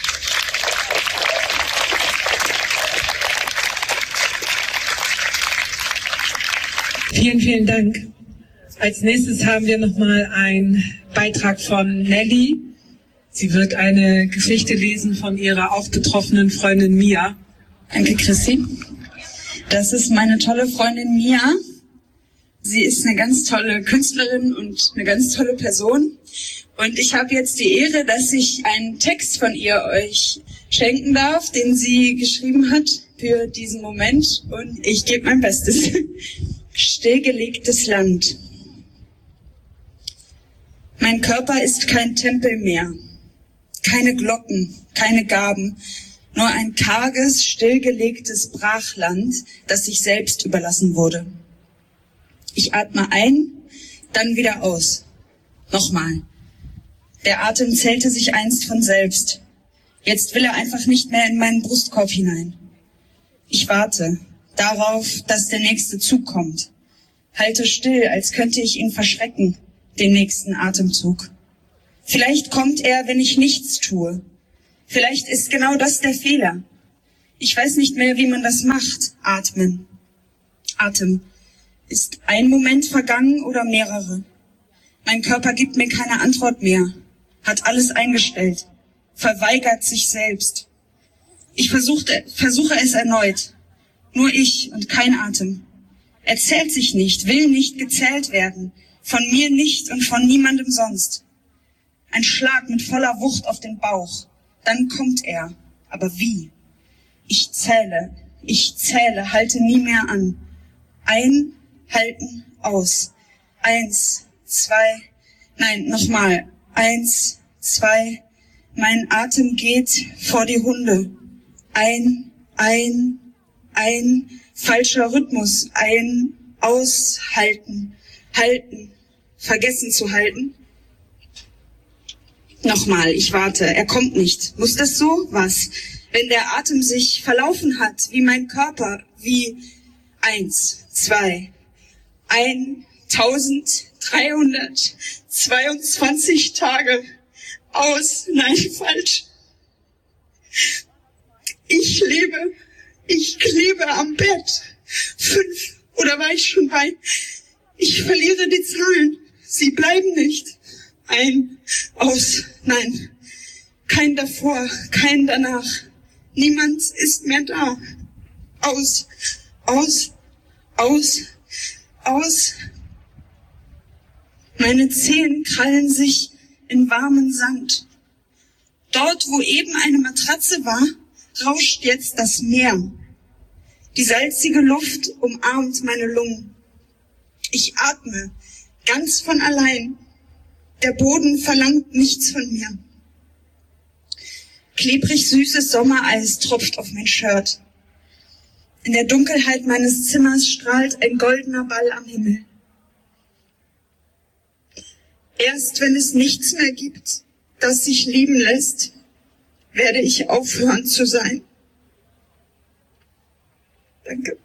Vielen, vielen Dank. Als nächstes haben wir nochmal einen Beitrag von Nelly. Sie wird eine Geschichte lesen von ihrer auch betroffenen Freundin Mia. Danke, Chrissy. Das ist meine tolle Freundin Mia. Sie ist eine ganz tolle Künstlerin und eine ganz tolle Person. Und ich habe jetzt die Ehre, dass ich einen Text von ihr euch schenken darf, den sie geschrieben hat für diesen Moment. Und ich gebe mein Bestes. Stillgelegtes Land. Mein Körper ist kein Tempel mehr. Keine Glocken, keine Gaben. Nur ein karges, stillgelegtes Brachland, das sich selbst überlassen wurde. Ich atme ein, dann wieder aus. Nochmal. Der Atem zählte sich einst von selbst. Jetzt will er einfach nicht mehr in meinen Brustkorb hinein. Ich warte darauf, dass der nächste Zug kommt. Halte still, als könnte ich ihn verschrecken, den nächsten Atemzug. Vielleicht kommt er, wenn ich nichts tue. Vielleicht ist genau das der Fehler. Ich weiß nicht mehr, wie man das macht. Atmen. Atem. Ist ein Moment vergangen oder mehrere? Mein Körper gibt mir keine Antwort mehr, hat alles eingestellt, verweigert sich selbst. Ich versuchte, versuche es erneut. Nur ich und kein Atem. Er zählt sich nicht, will nicht gezählt werden. Von mir nicht und von niemandem sonst. Ein Schlag mit voller Wucht auf den Bauch. Dann kommt er. Aber wie? Ich zähle, ich zähle, halte nie mehr an. Ein, halten, aus. Eins, zwei, nein, nochmal. Eins, zwei, Mein Atem geht vor die Hunde. Ein, ein, ein, falscher Rhythmus. Ein, aushalten, halten, vergessen zu halten. Nochmal, ich warte, er kommt nicht. Muss das so? Was? Wenn der Atem sich verlaufen hat, wie mein Körper, wie eins, zwei, ein, tausenddreihundertzweiundzwanzig Tage aus, nein, falsch. Ich lebe, ich klebe am Bett. Fünf, oder war ich schon bei? Ich verliere die Zahlen, sie bleiben nicht. Ein, aus, nein, kein davor, kein danach. Niemand ist mehr da. Aus, aus, aus, aus. Meine Zehen krallen sich in warmen Sand. Dort, wo eben eine Matratze war, rauscht jetzt das Meer. Die salzige Luft umarmt meine Lungen. Ich atme ganz von allein. Der Boden verlangt nichts von mir. Klebrig süßes Sommereis tropft auf mein Shirt. In der Dunkelheit meines Zimmers strahlt ein goldener Ball am Himmel. Erst wenn es nichts mehr gibt, das sich lieben lässt, werde ich aufhören zu sein. Danke.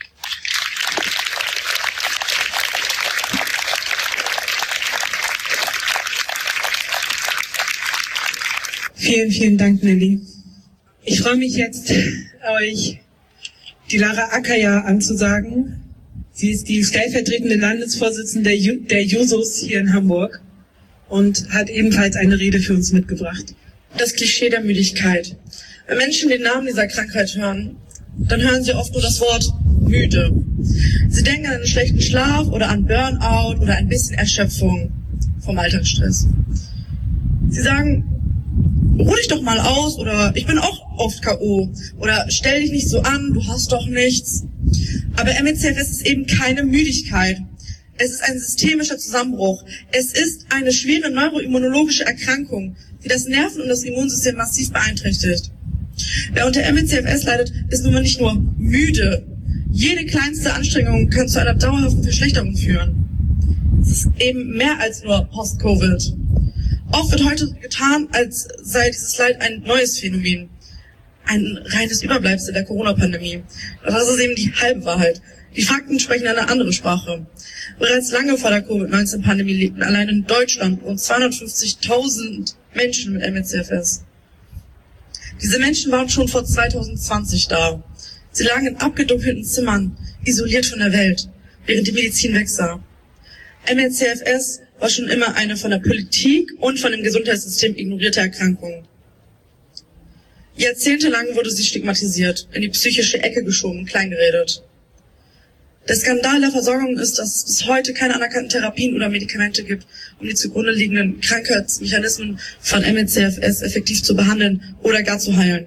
Vielen, vielen Dank, Nelly. Ich freue mich jetzt, euch die Lara Akaya anzusagen. Sie ist die stellvertretende Landesvorsitzende der, Ju- der Jusos hier in Hamburg und hat ebenfalls eine Rede für uns mitgebracht. Das Klischee der Müdigkeit. Wenn Menschen den Namen dieser Krankheit hören, dann hören sie oft nur das Wort müde. Sie denken an einen schlechten Schlaf oder an Burnout oder ein bisschen Erschöpfung vom Alltagsstress. Sie sagen, ruh dich doch mal aus oder ich bin auch oft K O oder stell dich nicht so an, du hast doch nichts. Aber M E C F S ist eben keine Müdigkeit. Es ist ein systemischer Zusammenbruch. Es ist eine schwere neuroimmunologische Erkrankung, die das Nerven- und das Immunsystem massiv beeinträchtigt. Wer unter M E C F S leidet, ist nun mal nicht nur müde. Jede kleinste Anstrengung kann zu einer dauerhaften Verschlechterung führen. Es ist eben mehr als nur Post-Covid. Oft wird heute getan, als sei dieses Leid ein neues Phänomen, ein reines Überbleibsel der Corona-Pandemie. Doch das ist eben die halbe Wahrheit. Die Fakten sprechen eine andere Sprache. Bereits lange vor der Covid neunzehn Pandemie lebten allein in Deutschland rund zweihundertfünfzigtausend Menschen mit M E C F S. Diese Menschen waren schon vor zweitausendzwanzig da. Sie lagen in abgedunkelten Zimmern, isoliert von der Welt, während die Medizin wegsah. M E C F S war schon immer eine von der Politik und von dem Gesundheitssystem ignorierte Erkrankung. Jahrzehntelang wurde sie stigmatisiert, in die psychische Ecke geschoben, kleingeredet. Der Skandal der Versorgung ist, dass es bis heute keine anerkannten Therapien oder Medikamente gibt, um die zugrunde liegenden Krankheitsmechanismen von M E C F S effektiv zu behandeln oder gar zu heilen.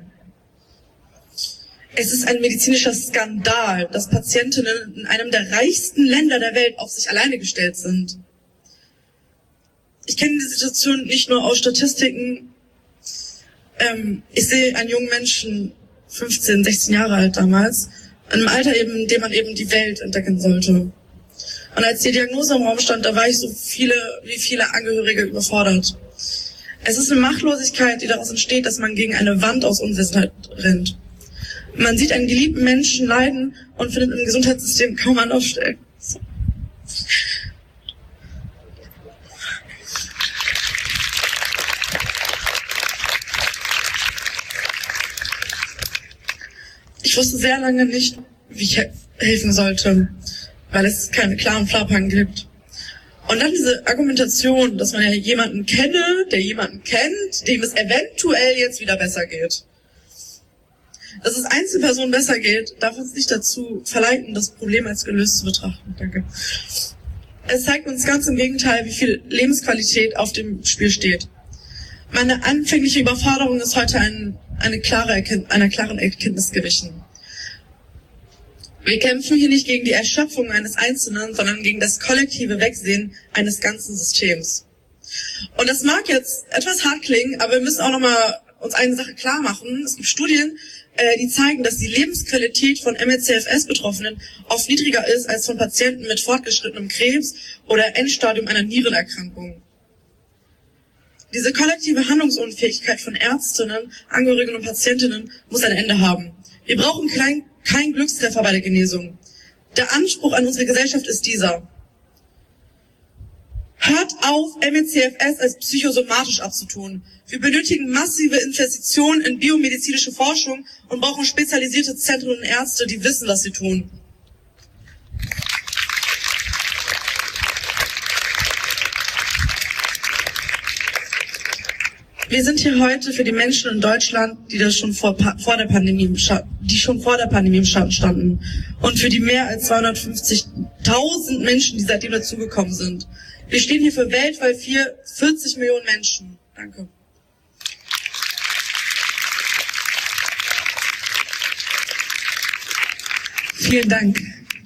Es ist ein medizinischer Skandal, dass Patientinnen in einem der reichsten Länder der Welt auf sich alleine gestellt sind. Ich kenne die Situation nicht nur aus Statistiken. Ähm, ich sehe einen jungen Menschen, fünfzehn, sechzehn Jahre alt damals, in einem Alter eben, in dem man eben die Welt entdecken sollte. Und als die Diagnose im Raum stand, da war ich so viele, wie viele Angehörige überfordert. Es ist eine Machtlosigkeit, die daraus entsteht, dass man gegen eine Wand aus Unwissenheit rennt. Man sieht einen geliebten Menschen leiden und findet im Gesundheitssystem kaum Anlaufstellen. So. Ich wusste sehr lange nicht, wie ich he- helfen sollte, weil es keine klaren Fahrplan gibt. Und dann diese Argumentation, dass man ja jemanden kenne, der jemanden kennt, dem es eventuell jetzt wieder besser geht. Dass es Einzelpersonen besser geht, darf uns nicht dazu verleiten, das Problem als gelöst zu betrachten. Danke. Es zeigt uns ganz im Gegenteil, wie viel Lebensqualität auf dem Spiel steht. Meine anfängliche Überforderung ist heute ein, eine klare Erkennt- einer klaren Erkenntnis gewichen. Wir kämpfen hier nicht gegen die Erschöpfung eines Einzelnen, sondern gegen das kollektive Wegsehen eines ganzen Systems. Und das mag jetzt etwas hart klingen, aber wir müssen auch nochmal uns eine Sache klar machen. Es gibt Studien, äh, die zeigen, dass die Lebensqualität von M E C F S-Betroffenen oft niedriger ist als von Patienten mit fortgeschrittenem Krebs oder Endstadium einer Nierenerkrankung. Diese kollektive Handlungsunfähigkeit von Ärztinnen, Angehörigen und Patientinnen muss ein Ende haben. Wir brauchen kein, kein Glückstreffer bei der Genesung. Der Anspruch an unsere Gesellschaft ist dieser. Hört auf, M E C F S als psychosomatisch abzutun. Wir benötigen massive Investitionen in biomedizinische Forschung und brauchen spezialisierte Zentren und Ärzte, die wissen, was sie tun. Wir sind hier heute für die Menschen in Deutschland, die das schon vor, vor der Pandemie, die schon vor der Pandemie im Schatten standen, und für die mehr als zweihundertfünfzigtausend Menschen, die seitdem dazugekommen sind. Wir stehen hier für weltweit vierzig Millionen Menschen. Danke. Vielen Dank.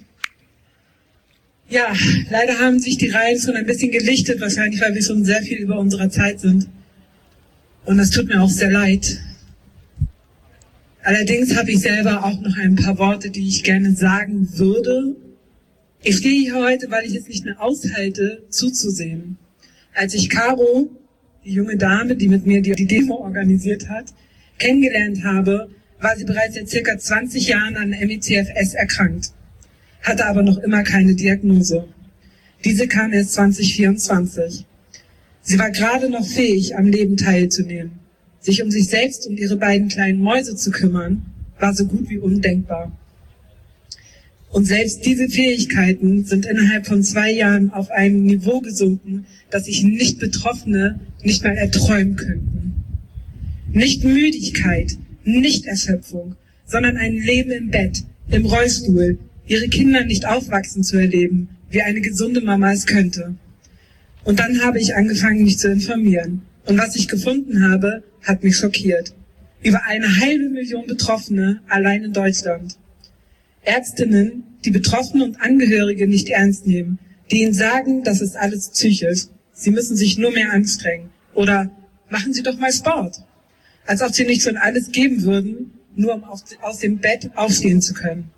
Ja, leider haben sich die Reihen schon ein bisschen gelichtet, wahrscheinlich, weil wir schon sehr viel über unserer Zeit sind. Und das tut mir auch sehr leid. Allerdings habe ich selber auch noch ein paar Worte, die ich gerne sagen würde. Ich stehe hier heute, weil ich es nicht mehr aushalte, zuzusehen. Als ich Caro, die junge Dame, die mit mir die, die Demo organisiert hat, kennengelernt habe, war sie bereits seit circa zwanzig Jahren an M E C F S erkrankt, hatte aber noch immer keine Diagnose. Diese kam erst zwanzig vierundzwanzig. Sie war gerade noch fähig, am Leben teilzunehmen. Sich um sich selbst und ihre beiden kleinen Mäuse zu kümmern, war so gut wie undenkbar. Und selbst diese Fähigkeiten sind innerhalb von zwei Jahren auf einem Niveau gesunken, das sich Nicht-Betroffene nicht mal erträumen könnten. Nicht Müdigkeit, nicht Erschöpfung, sondern ein Leben im Bett, im Rollstuhl, ihre Kinder nicht aufwachsen zu erleben, wie eine gesunde Mama es könnte. Und dann habe ich angefangen, mich zu informieren. Und was ich gefunden habe, hat mich schockiert. Über eine halbe Million Betroffene allein in Deutschland. Ärztinnen, die Betroffene und Angehörige nicht ernst nehmen, die ihnen sagen, das ist alles psychisch. Sie müssen sich nur mehr anstrengen. Oder machen Sie doch mal Sport. Als ob sie nicht schon alles geben würden, nur um aus dem Bett aufstehen zu können.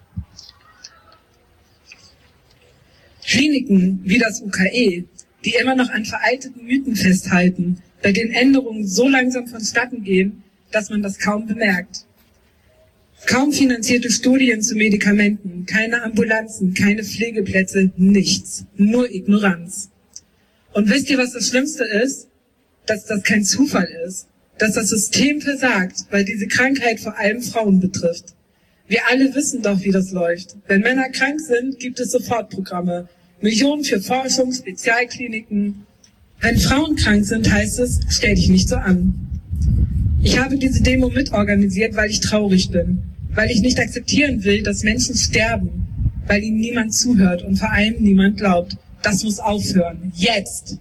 Kliniken wie das U K E, die immer noch an veralteten Mythen festhalten, bei denen Änderungen so langsam vonstatten gehen, dass man das kaum bemerkt. Kaum finanzierte Studien zu Medikamenten, keine Ambulanzen, keine Pflegeplätze, nichts, nur Ignoranz. Und wisst ihr, was das Schlimmste ist? Dass das kein Zufall ist, dass das System versagt, weil diese Krankheit vor allem Frauen betrifft. Wir alle wissen doch, wie das läuft. Wenn Männer krank sind, gibt es Sofortprogramme. Millionen für Forschung, Spezialkliniken. Wenn Frauen krank sind, heißt es, stell dich nicht so an. Ich habe diese Demo mitorganisiert, weil ich traurig bin. Weil ich nicht akzeptieren will, dass Menschen sterben. Weil ihnen niemand zuhört und vor allem niemand glaubt. Das muss aufhören. Jetzt!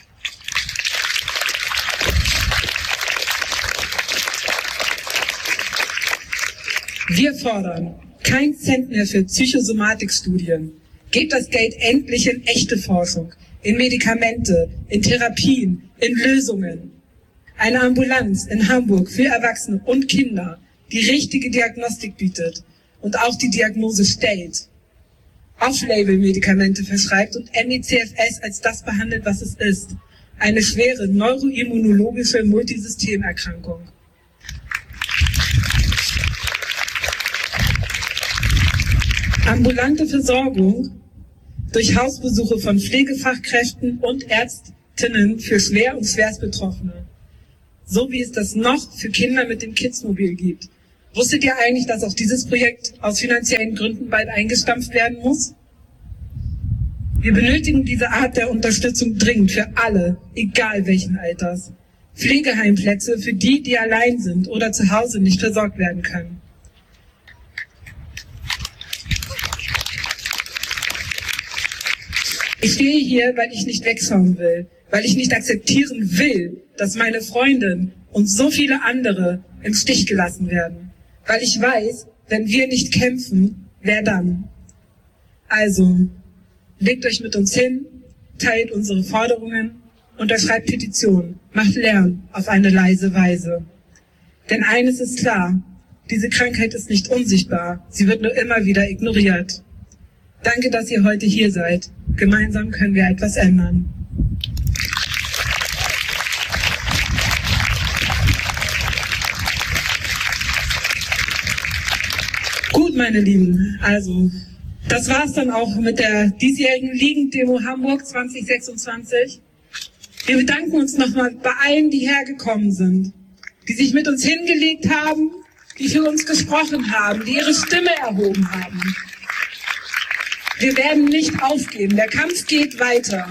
Wir fordern kein Cent mehr für Psychosomatikstudien. Gebt das Geld endlich in echte Forschung, in Medikamente, in Therapien, in Lösungen. Eine Ambulanz in Hamburg für Erwachsene und Kinder, die richtige Diagnostik bietet und auch die Diagnose stellt. Off-Label-Medikamente verschreibt und M E C F S als das behandelt, was es ist. Eine schwere neuroimmunologische Multisystemerkrankung. Ambulante Versorgung durch Hausbesuche von Pflegefachkräften und Ärztinnen für schwer und schwerstbetroffene. So wie es das noch für Kinder mit dem Kidsmobil gibt. Wusstet ihr eigentlich, dass auch dieses Projekt aus finanziellen Gründen bald eingestampft werden muss? Wir benötigen diese Art der Unterstützung dringend für alle, egal welchen Alters. Pflegeheimplätze für die, die allein sind oder zu Hause nicht versorgt werden können. Ich stehe hier, weil ich nicht wegschauen will, weil ich nicht akzeptieren will, dass meine Freundin und so viele andere im Stich gelassen werden. Weil ich weiß, wenn wir nicht kämpfen, wer dann? Also, legt euch mit uns hin, teilt unsere Forderungen unterschreibt Petitionen, macht Lärm auf eine leise Weise. Denn eines ist klar, diese Krankheit ist nicht unsichtbar, sie wird nur immer wieder ignoriert. Danke, dass ihr heute hier seid. Gemeinsam können wir etwas ändern. Gut, meine Lieben, also das war's dann auch mit der diesjährigen Liegen-Demo Hamburg zwanzig sechsundzwanzig. Wir bedanken uns nochmal bei allen, die hergekommen sind, die sich mit uns hingelegt haben, die für uns gesprochen haben, die ihre Stimme erhoben haben. Wir werden nicht aufgeben, der Kampf geht weiter.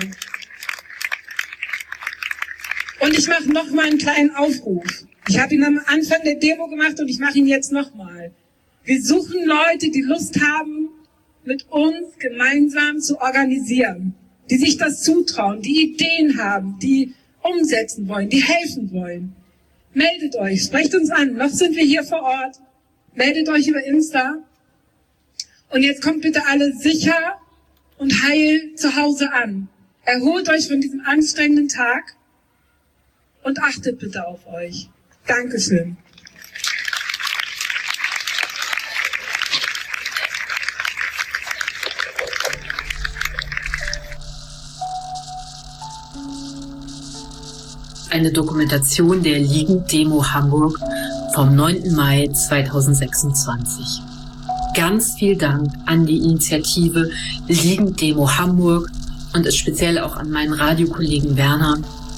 Und ich mache nochmal einen kleinen Aufruf. Ich habe ihn am Anfang der Demo gemacht und ich mache ihn jetzt nochmal. Wir suchen Leute, die Lust haben, mit uns gemeinsam zu organisieren, die sich das zutrauen, die Ideen haben, die umsetzen wollen, die helfen wollen. Meldet euch, sprecht uns an, noch sind wir hier vor Ort. Meldet euch über Insta. Und jetzt kommt bitte alle sicher und heil zu Hause an. Erholt euch von diesem anstrengenden Tag und achtet bitte auf euch. Dankeschön. Eine Dokumentation der Liegen-Demo Hamburg vom neunten Mai zweitausendsechsundzwanzig. Ganz viel Dank an die Initiative Liegen-Demo Hamburg und speziell auch an meinen Radiokollegen Werner.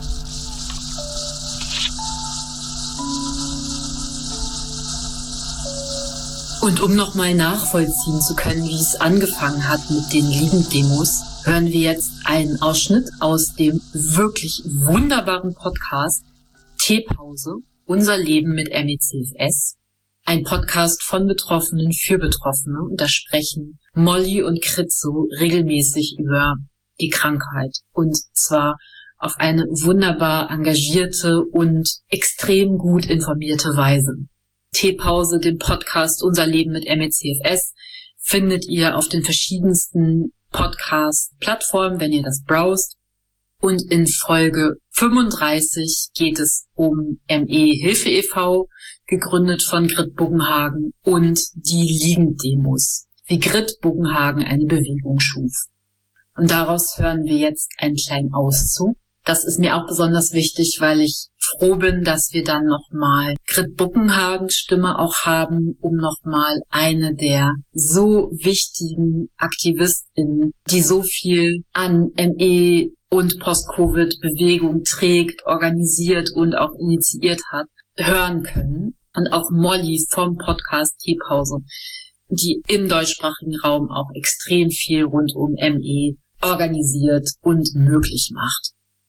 Und um nochmal nachvollziehen zu können, wie es angefangen hat mit den Liegen-Demos, hören wir jetzt einen Ausschnitt aus dem wirklich wunderbaren Podcast Teepause, unser Leben mit M E C F S. Ein Podcast von Betroffenen für Betroffene. Und da sprechen Molly und Kritzo regelmäßig über die Krankheit. Und zwar auf eine wunderbar engagierte und extrem gut informierte Weise. Teepause, den Podcast Unser Leben mit M E C F S, findet ihr auf den verschiedensten Podcast-Plattformen, wenn ihr das browst. Und in Folge fünfunddreißig geht es um M E-Hilfe e V, gegründet von Grit Buggenhagen, und die Liegen-Demos, wie Grit Buggenhagen eine Bewegung schuf. Und daraus hören wir jetzt einen kleinen Auszug. Das ist mir auch besonders wichtig, weil ich froh bin, dass wir dann nochmal Grit Buggenhagens Stimme auch haben, um nochmal eine der so wichtigen AktivistInnen, die so viel an M E und Post-Covid-Bewegung trägt, organisiert und auch initiiert hat, hören können. Und auch Molly vom Podcast Teepause, die im deutschsprachigen Raum auch extrem viel rund um M E organisiert und möglich macht.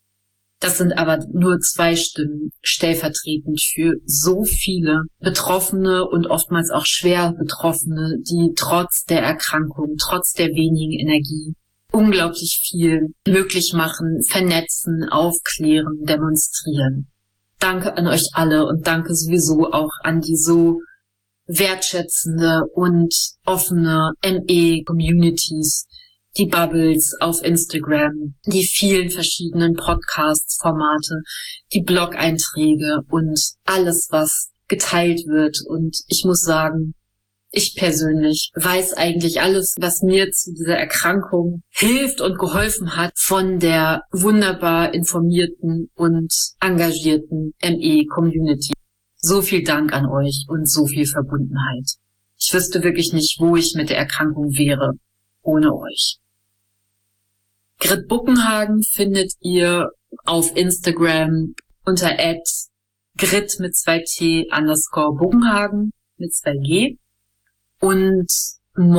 Das sind aber nur zwei Stimmen stellvertretend für so viele Betroffene und oftmals auch schwer Betroffene, die trotz der Erkrankung, trotz der wenigen Energie unglaublich viel möglich machen, vernetzen, aufklären, demonstrieren. Danke an euch alle und danke sowieso auch an die so wertschätzende und offene M E-Communities, die Bubbles auf Instagram, die vielen verschiedenen Podcast-Formate, die Blog-Einträge und alles, was geteilt wird. Und ich muss sagen, ich persönlich weiß eigentlich alles, was mir zu dieser Erkrankung hilft und geholfen hat, von der wunderbar informierten und engagierten M E-Community. So viel Dank an euch und so viel Verbundenheit. Ich wüsste wirklich nicht, wo ich mit der Erkrankung wäre ohne euch. Grit Buggenhagen findet ihr auf Instagram unter at grit mit zwei T underscore Buggenhagen mit zwei G. Und